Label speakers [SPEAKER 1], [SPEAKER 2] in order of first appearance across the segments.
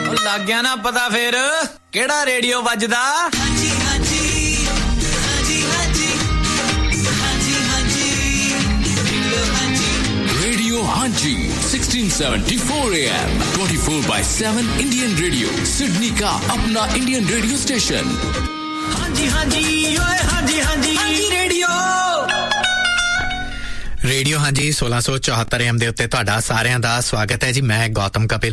[SPEAKER 1] ਲੱਗ ਗਿਆ ਨਾ ਪਤਾ ਫਿਰ ਕਿਹੜਾ ਰੇਡੀਓ ਵੱਜਦਾ ਹਾਂਜੀ ਹਾਂਜੀ ਹਾਂਜੀ ਹਾਂਜੀ ਹਾਂਜੀ ਹਾਂਜੀ
[SPEAKER 2] ਰੇਡੀਓ ਹਾਂਜੀ 1674 AM 24/7 इंडियन रेडियो सिडनी का अपना इंडियन रेडियो स्टेशन
[SPEAKER 1] ਹਾਂਜੀ ਹਾਂਜੀ ਓਏ ਹਾਂਜੀ ਹਾਂਜੀ ਹਾਂਜੀ
[SPEAKER 3] ਰੇਡੀਓ ਹਾਂਜੀ 1674 AM ਦੇ ਉੱਤੇ ਤੁਹਾਡਾ ਸਾਰਿਆਂ ਦਾ ਸਵਾਗਤ ਹੈ ਜੀ। ਮੈਂ ਗੌਤਮ ਕਪਿਲ।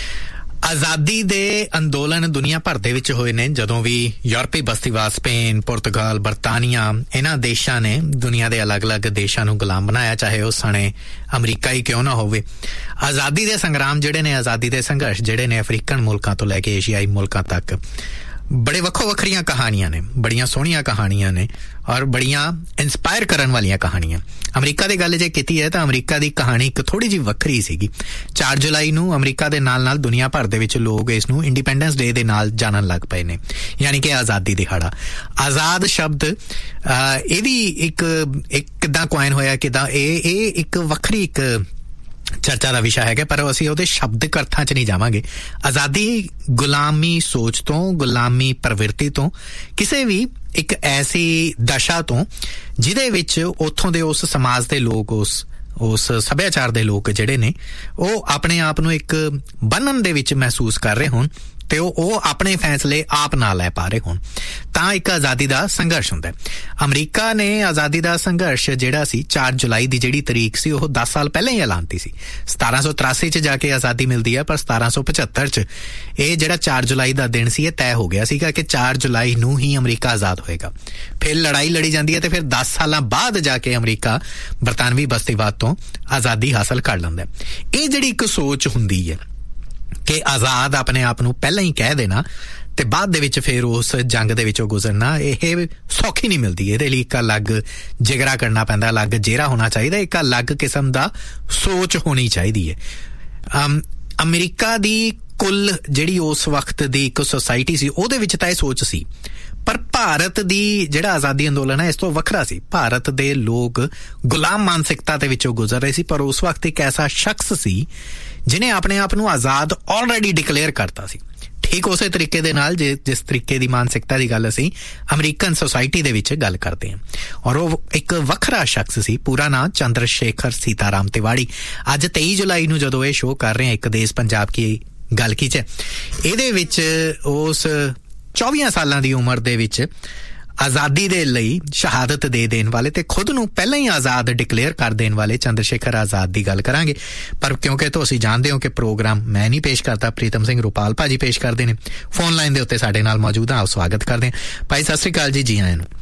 [SPEAKER 3] ਆਜ਼ਾਦੀ ਦੇ ਅੰਦੋਲਨ ਦੁਨੀਆ ਭਰ ਦੇ ਵਿੱਚ ਹੋਏ ਨੇ। ਜਦੋਂ ਵੀ ਯੂਰਪੀ ਬਸਤੀਵਾਦ ਸਪੇਨ, ਪੁਰਤਗਾਲ, ਬਰਤਾਨੀਆ ਇਹਨਾਂ ਦੇਸ਼ਾਂ ਨੇ ਦੁਨੀਆ ਦੇ ਅਲੱਗ-ਅਲੱਗ ਦੇਸ਼ਾਂ ਨੂੰ ਗੁਲਾਮ ਬਣਾਇਆ, ਚਾਹੇ ਉਹ ਸਣੇ ਅਮਰੀਕਾ ਹੀ ਕਿਉਂ ਨਾ ਹੋਵੇ। ਆਜ਼ਾਦੀ ਦੇ ਸੰਗਰਾਮ ਜਿਹੜੇ ਨੇ, ਆਜ਼ਾਦੀ ਦੇ ਸੰਘਰਸ਼ ਜਿਹੜੇ ਨੇ ਅਫਰੀਕਨ ਮੁਲਕਾਂ ਤੋਂ ਲੈ ਕੇ ਏਸ਼ੀਆਈ ਮੁਲਕਾਂ ਤੱਕ ਬੜੇ ਵੱਖੋ ਵੱਖਰੀਆਂ ਕਹਾਣੀਆਂ ਨੇ, ਬੜੀਆਂ ਸੋਹਣੀਆਂ ਕਹਾਣੀਆਂ ਨੇ ਔਰ ਬੜੀਆਂ ਇੰਸਪਾਇਰ ਕਰਨ ਵਾਲੀਆਂ ਕਹਾਣੀਆਂ। ਅਮਰੀਕਾ ਦੀ ਗੱਲ ਜੇ ਕੀਤੀ ਹੈ ਤਾਂ ਅਮਰੀਕਾ ਦੀ ਕਹਾਣੀ ਇੱਕ ਥੋੜ੍ਹੀ ਜਿਹੀ ਵੱਖਰੀ ਸੀਗੀ। 4 ਜੁਲਾਈ ਨੂੰ ਅਮਰੀਕਾ ਦੇ ਨਾਲ-ਨਾਲ ਦੁਨੀਆ ਭਰ ਦੇ ਵਿੱਚ ਲੋਕ ਇਸ ਨੂੰ ਇੰਡੀਪੈਂਡੈਂਸ ਡੇ ਦੇ ਨਾਲ ਜਾਣਨ ਲੱਗ ਪਏ ਨੇ, ਯਾਨੀ ਕਿ ਆਜ਼ਾਦੀ ਦਿਹਾੜਾ। ਆਜ਼ਾਦ ਸ਼ਬਦ ਇਹਦੀ ਇੱਕ ਕਿੱਦਾਂ ਕੁਆਇਨ ਹੋਇਆ, ਕਿੱਦਾਂ ਇਹ ਇੱਕ ਵੱਖਰੀ ਇੱਕ ਚਰਚਾ ਦਾ ਵਿਸ਼ਾ ਹੈਗਾ, ਪਰ ਅਸੀਂ ਉਹਦੇ ਸ਼ਬਦਿਕ ਅਰਥਾਂ 'ਚ ਨਹੀਂ ਜਾਵਾਂਗੇ। ਆਜ਼ਾਦੀ ਗੁਲਾਮੀ ਸੋਚ ਤੋਂ, ਗੁਲਾਮੀ ਪ੍ਰਵਿਰਤੀ ਤੋਂ, ਕਿਸੇ ਵੀ ਇੱਕ ਐਸੀ ਦਸ਼ਾ ਤੋਂ ਜਿਹਦੇ ਵਿੱਚ ਉੱਥੋਂ ਦੇ ਉਸ ਸਮਾਜ ਦੇ ਲੋਕ, ਉਸ ਸੱਭਿਆਚਾਰ ਦੇ ਲੋਕ ਜਿਹੜੇ ਨੇ ਉਹ ਆਪਣੇ ਆਪ ਨੂੰ ਇੱਕ ਬੰਧਨ ਦੇ ਵਿੱਚ ਮਹਿਸੂਸ ਕਰ ਰਹੇ ਹੋਣ ਤੇ ਉਹ ਆਪਣੇ ਫੈਸਲੇ ਆਪ ਨਾ ਲੈ ਪਾ ਰਹੇ ਹੋਣ, ਤਾਂ ਇੱਕ ਆਜ਼ਾਦੀ ਦਾ ਸੰਘਰਸ਼ ਹੁੰਦਾ। ਅਮਰੀਕਾ ਨੇ ਆਜ਼ਾਦੀ ਦਾ ਸੰਘਰਸ਼ ਜਿਹੜਾ ਸੀ 4 ਜੁਲਾਈ ਦੀ ਜਿਹੜੀ ਤਰੀਕ ਸੀ ਉਹ 10 ਸਾਲ ਪਹਿਲਾਂ ਹੀ ਐਲਾਨਤੀ ਸੀ। 1783 'ਚ ਜਾ ਕੇ ਆਜ਼ਾਦੀ ਮਿਲਦੀ ਹੈ, ਪਰ 1775 'ਚ ਇਹ ਜਿਹੜਾ 4 ਜੁਲਾਈ ਦਾ ਦਿਨ ਸੀ ਇਹ ਤੈਅ ਹੋ ਗਿਆ ਸੀਗਾ ਕਿ 4 ਜੁਲਾਈ ਨੂੰ ਹੀ ਅਮਰੀਕਾ ਆਜ਼ਾਦ ਹੋਏਗਾ। ਫਿਰ ਲੜਾਈ ਲੜੀ ਜਾਂਦੀ ਹੈ ਤੇ ਫਿਰ 10 ਸਾਲਾਂ ਬਾਅਦ ਜਾ ਕੇ ਅਮਰੀਕਾ ਬਰਤਾਨਵੀ ਬਸਤੀਵਾਦ ਤੋਂ ਆਜ਼ਾਦੀ ਹਾਸਲ ਕਰ ਲੈਂਦਾ। ਇਹ ਜਿਹੜੀ ਇੱਕ ਸੋਚ ਹੁੰਦੀ ਹੈ ਕਿ ਆਜ਼ਾਦ ਆਪਣੇ ਆਪ ਨੂੰ ਪਹਿਲਾਂ ਹੀ ਕਹਿ ਦੇਣਾ ਤੇ ਬਾਅਦ ਦੇ ਵਿੱਚ ਫਿਰ ਉਸ ਜੰਗ ਦੇ ਵਿੱਚੋਂ ਗੁਜ਼ਰਨਾ, ਇਹ ਸੌਖੀ ਨਹੀਂ ਮਿਲਦੀ। ਇਹਦੇ ਲਈ ਇੱਕ ਅਲੱਗ ਜਿਗਰਾ ਕਰਨਾ ਪੈਂਦਾ, ਅਲੱਗ ਜੇਰਾ ਹੋਣਾ ਚਾਹੀਦਾ, ਇੱਕ ਅਲੱਗ ਕਿਸਮ ਦਾ ਸੋਚ ਹੋਣੀ ਚਾਹੀਦੀ ਹੈ। ਅਮਰੀਕਾ ਦੀ ਕੁੱਲ ਜਿਹੜੀ ਉਸ ਵਕਤ ਦੀ ਇੱਕ ਸੋਸਾਇਟੀ ਸੀ ਉਹਦੇ ਵਿੱਚ ਤਾਂ ਇਹ ਸੋਚ ਸੀ, ਪਰ ਭਾਰਤ ਦੀ ਜਿਹੜਾ ਆਜ਼ਾਦੀ ਅੰਦੋਲਨ ਹੈ ਇਸ ਤੋਂ ਵੱਖਰਾ ਸੀ। ਭਾਰਤ ਦੇ ਲੋਕ ਗੁਲਾਮ ਮਾਨਸਿਕਤਾ ਦੇ ਵਿੱਚੋਂ ਗੁਜ਼ਰ ਰਹੇ ਸੀ, ਪਰ ਉਸ ਵਕਤ ਇੱਕ ਐਸਾ ਸ਼ਖਸ ਸੀ ਜਿਹਨੇ ਆਪਣੇ ਆਪ ਨੂੰ ਆਜ਼ਾਦ ਆਲਰੇਡੀ ਡਿਕਲੇਅਰ ਕਰਤਾ ਸੀ। ਠੀਕ ਉਸੇ ਤਰੀਕੇ ਦੇ ਨਾਲ ਜਿਸ ਤਰੀਕੇ ਦੀ ਮਾਨਸਿਕਤਾ ਦੀ ਗੱਲ ਅਸੀਂ ਅਮਰੀਕਨ ਸੋਸਾਇਟੀ ਦੇ ਵਿੱਚ ਗੱਲ ਕਰਦੇ ਹਾਂ, ਔਰ ਉਹ ਇੱਕ ਵੱਖਰਾ ਸ਼ਖਸ ਸੀ। ਪੂਰਾ ਨਾਂ ਚੰਦਰ ਸ਼ੇਖਰ ਸੀਤਾਰਾਮ ਤਿਵਾੜੀ। ਅੱਜ 23 ਜੁਲਾਈ ਨੂੰ ਜਦੋਂ ਇਹ ਸ਼ੋਅ ਕਰ ਰਹੇ ਹਾਂ ਇੱਕ ਦੇਸ਼ ਪੰਜਾਬ ਕੀ ਗੱਲ ਕੀ 'ਚ, ਇਹਦੇ ਵਿੱਚ ਉਸ 24 ਸਾਲਾਂ ਦੀ ਉਮਰ ਦੇ ਵਿੱਚ ਆਜ਼ਾਦੀ ਦੇ ਲਈ ਸ਼ਹਾਦਤ ਦੇ ਦੇਣ ਵਾਲੇ ਤੇ ਖੁਦ ਨੂੰ ਪਹਿਲਾਂ ਹੀ ਆਜ਼ਾਦ ਡਿਕਲੇਅਰ ਕਰ ਦੇਣ ਵਾਲੇ ਚੰਦਰ ਸ਼ੇਖਰ ਆਜ਼ਾਦ ਦੀ ਗੱਲ ਕਰਾਂਗੇ। ਪਰ ਕਿਉਂਕਿ ਤੁਸੀਂ ਜਾਣਦੇ ਹੋ ਕਿ ਪ੍ਰੋਗਰਾਮ ਮੈਂ ਨਹੀਂ ਪੇਸ਼ ਕਰਦਾ, ਪ੍ਰੀਤਮ ਸਿੰਘ ਰੁਪਾਲ ਭਾਜੀ ਪੇਸ਼ ਕਰਦੇ ਨੇ। ਫੋਨ ਲਾਈਨ ਦੇ ਉੱਤੇ ਸਾਡੇ ਨਾਲ ਮੌਜੂਦ ਆ, ਸਵਾਗਤ ਕਰਦੇ ਹਾਂ ਭਾਈ। ਸਤਿ ਸ੍ਰੀ ਅਕਾਲ ਜੀ ਆਇਆਂ ਨੂੰ।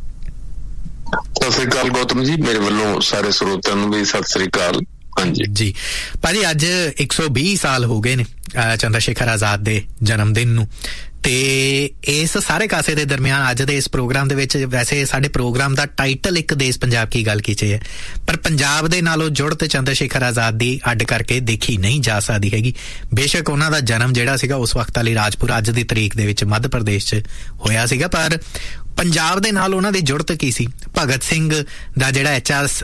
[SPEAKER 4] ਸਤਿ ਸ੍ਰੀ ਅਕਾਲ ਗੌਤਮ ਜੀ, ਮੇਰੇ ਵੱਲੋਂ ਸਾਰੇ ਸਰੋਤਿਆਂ ਨੂੰ ਵੀ ਸਤਿ ਸ੍ਰੀ ਅਕਾਲ। ਹਾਂਜੀ
[SPEAKER 3] ਜੀ ਭਾਜੀ, ਅੱਜ 120 ਸਾਲ ਹੋ ਗਏ ਨੇ ਚੰਦਰ ਸ਼ੇਖਰ ਆਜ਼ਾਦ ਦੇ ਜਨਮ ਦਿਨ ਨੂੰ, ਤੇ ਇਸ ਸਾਰੇ ਕਾਸੇ ਦੇ ਦਰਮਿਆਨ ਅੱਜ ਦੇ ਇਸ ਪ੍ਰੋਗਰਾਮ ਦੇ ਵਿੱਚ, ਵੈਸੇ ਸਾਡੇ ਪ੍ਰੋਗਰਾਮ ਦਾ ਟਾਈਟਲ ਇੱਕ ਦੇਸ਼ ਪੰਜਾਬ ਕੀ ਗੱਲ ਕੀਚੇ ਹੈ, ਪਰ ਪੰਜਾਬ ਦੇ ਨਾਲੋਂ ਜੁੜਤ ਚੰਦਰ ਸ਼ੇਖਰ ਆਜ਼ਾਦ ਦੀ ਅੱਡ ਕਰਕੇ ਦੇਖੀ ਨਹੀਂ ਜਾ ਸਕਦੀ ਹੈਗੀ। ਬੇਸ਼ੱਕ ਉਹਨਾਂ ਦਾ ਜਨਮ ਜਿਹੜਾ ਸੀਗਾ ਉਸ ਵਕਤ ਵਾਲੀ ਰਾਜਪੁਰ ਅੱਜ ਦੀ ਤਰੀਕ ਦੇ ਵਿੱਚ ਮੱਧ ਪ੍ਰਦੇਸ਼ 'ਚ ਹੋਇਆ ਸੀਗਾ, ਪਰ ਪੰਜਾਬ ਦੇ ਨਾਲ ਉਹਨਾਂ ਦੀ ਜੁੜਤ ਕੀ ਸੀ। ਭਗਤ ਸਿੰਘ ਦਾ ਜਿਹੜਾ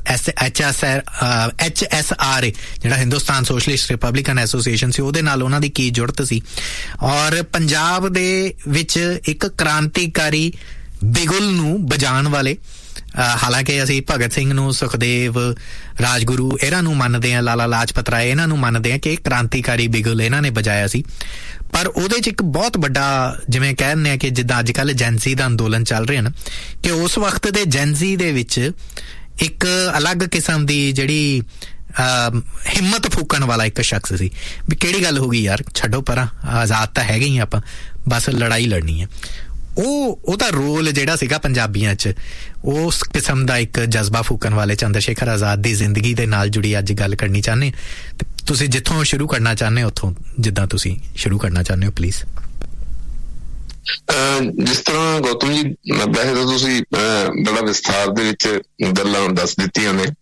[SPEAKER 3] HSR ਜਿਹੜਾ ਹਿੰਦੁਸਤਾਨ ਸੋਸ਼ਲਿਸਟ ਰਿਪਬਲਿਕਨ ਐਸੋਸੀਏਸ਼ਨ ਸੀ, ਉਹਦੇ ਨਾਲ ਉਹਨਾਂ ਦੀ ਕੀ ਜੁੜਤ ਸੀ। ਔਰ ਪੰਜਾਬ ਦੇ ਵਿੱਚ ਇੱਕ ਕ੍ਰਾਂਤੀਕਾਰੀ ਬਿਗੁਲ ਨੂੰ ਵਜਾਉਣ ਵਾਲੇ, ਹਾਲਾਂਕਿ ਅਸੀਂ ਭਗਤ ਸਿੰਘ ਨੂੰ, ਸੁਖਦੇਵ, ਰਾਜਗੁਰੂ ਇਹਨਾਂ ਨੂੰ ਮੰਨਦੇ ਹਾਂ, ਲਾਲਾ ਲਾਜਪਤ ਰਾਏ ਇਹਨਾਂ ਨੂੰ ਮੰਨਦੇ ਹਾਂ ਕਿ ਕ੍ਰਾਂਤੀਕਾਰੀ ਬਿਗੁਲ ਇਹਨਾਂ ਨੇ ਵਜਾਇਆ ਸੀ, ਪਰ ਉਹਦੇ 'ਚ ਇੱਕ ਬਹੁਤ ਵੱਡਾ, ਜਿਵੇਂ ਕਹਿ ਦਿੰਦੇ ਆ ਕਿ ਜਿੱਦਾਂ ਅੱਜ ਕੱਲ੍ਹ ਜੈਨਜ਼ੀ ਦਾ ਅੰਦੋਲਨ ਚੱਲ ਰਿਹਾ ਨਾ, ਕਿ ਉਸ ਵਕਤ ਦੇ ਜੈਨਜ਼ੀ ਦੇ ਵਿੱਚ ਇੱਕ ਅਲੱਗ ਕਿਸਮ ਦੀ ਜਿਹੜੀ ਹਿੰਮਤ ਫੂਕਣ ਵਾਲਾ ਇੱਕ ਸ਼ਖਸ ਸੀ ਵੀ ਕਿਹੜੀ ਗੱਲ ਹੋ ਗਈ ਯਾਰ, ਛੱਡੋ ਪਰਾਂ, ਆਜ਼ਾਦ ਤਾਂ ਹੈਗੇ ਹੀ ਆਪਾਂ, ਬਸ ਲੜਾਈ ਲੜਨੀ ਹੈ। ਉਹਦਾ ਰੋਲ ਜਿਹੜਾ ਸੀਗਾ ਪੰਜਾਬੀਆਂ 'ਚ, ਉਸ ਕਿਸਮ ਦਾ ਇੱਕ ਜਜ਼ਬਾ ਫੂਕਣ ਵਾਲੇ ਚੰਦਰ ਸ਼ੇਖਰ ਆਜ਼ਾਦ ਦੀ ਜ਼ਿੰਦਗੀ ਦੇ ਨਾਲ ਜੁੜੀ ਅੱਜ ਗੱਲ ਕਰਨੀ ਚਾਹੁੰਦੇ। ਤੇ ਤੁਸੀਂ ਜਿੱਥੋਂ ਸ਼ੁਰੂ ਕਰਨਾ ਚਾਹੁੰਦੇ ਹੋ ਉੱਥੋਂ, ਜਿੱਦਾਂ ਤੁਸੀਂ ਸ਼ੁਰੂ ਕਰਨਾ ਚਾਹੁੰਦੇ ਹੋ ਪਲੀਜ਼।
[SPEAKER 4] ਜਿਸ ਤਰ੍ਹਾਂ ਗੌਤਮ ਜੀ, ਵੈਸੇ ਤਾਂ ਤੁਸੀਂ ਬੜਾ ਵਿਸਥਾਰ ਦੇ ਵਿੱਚ ਗੱਲਾਂ ਦੱਸ ਦਿੱਤੀਆਂ ਨੇ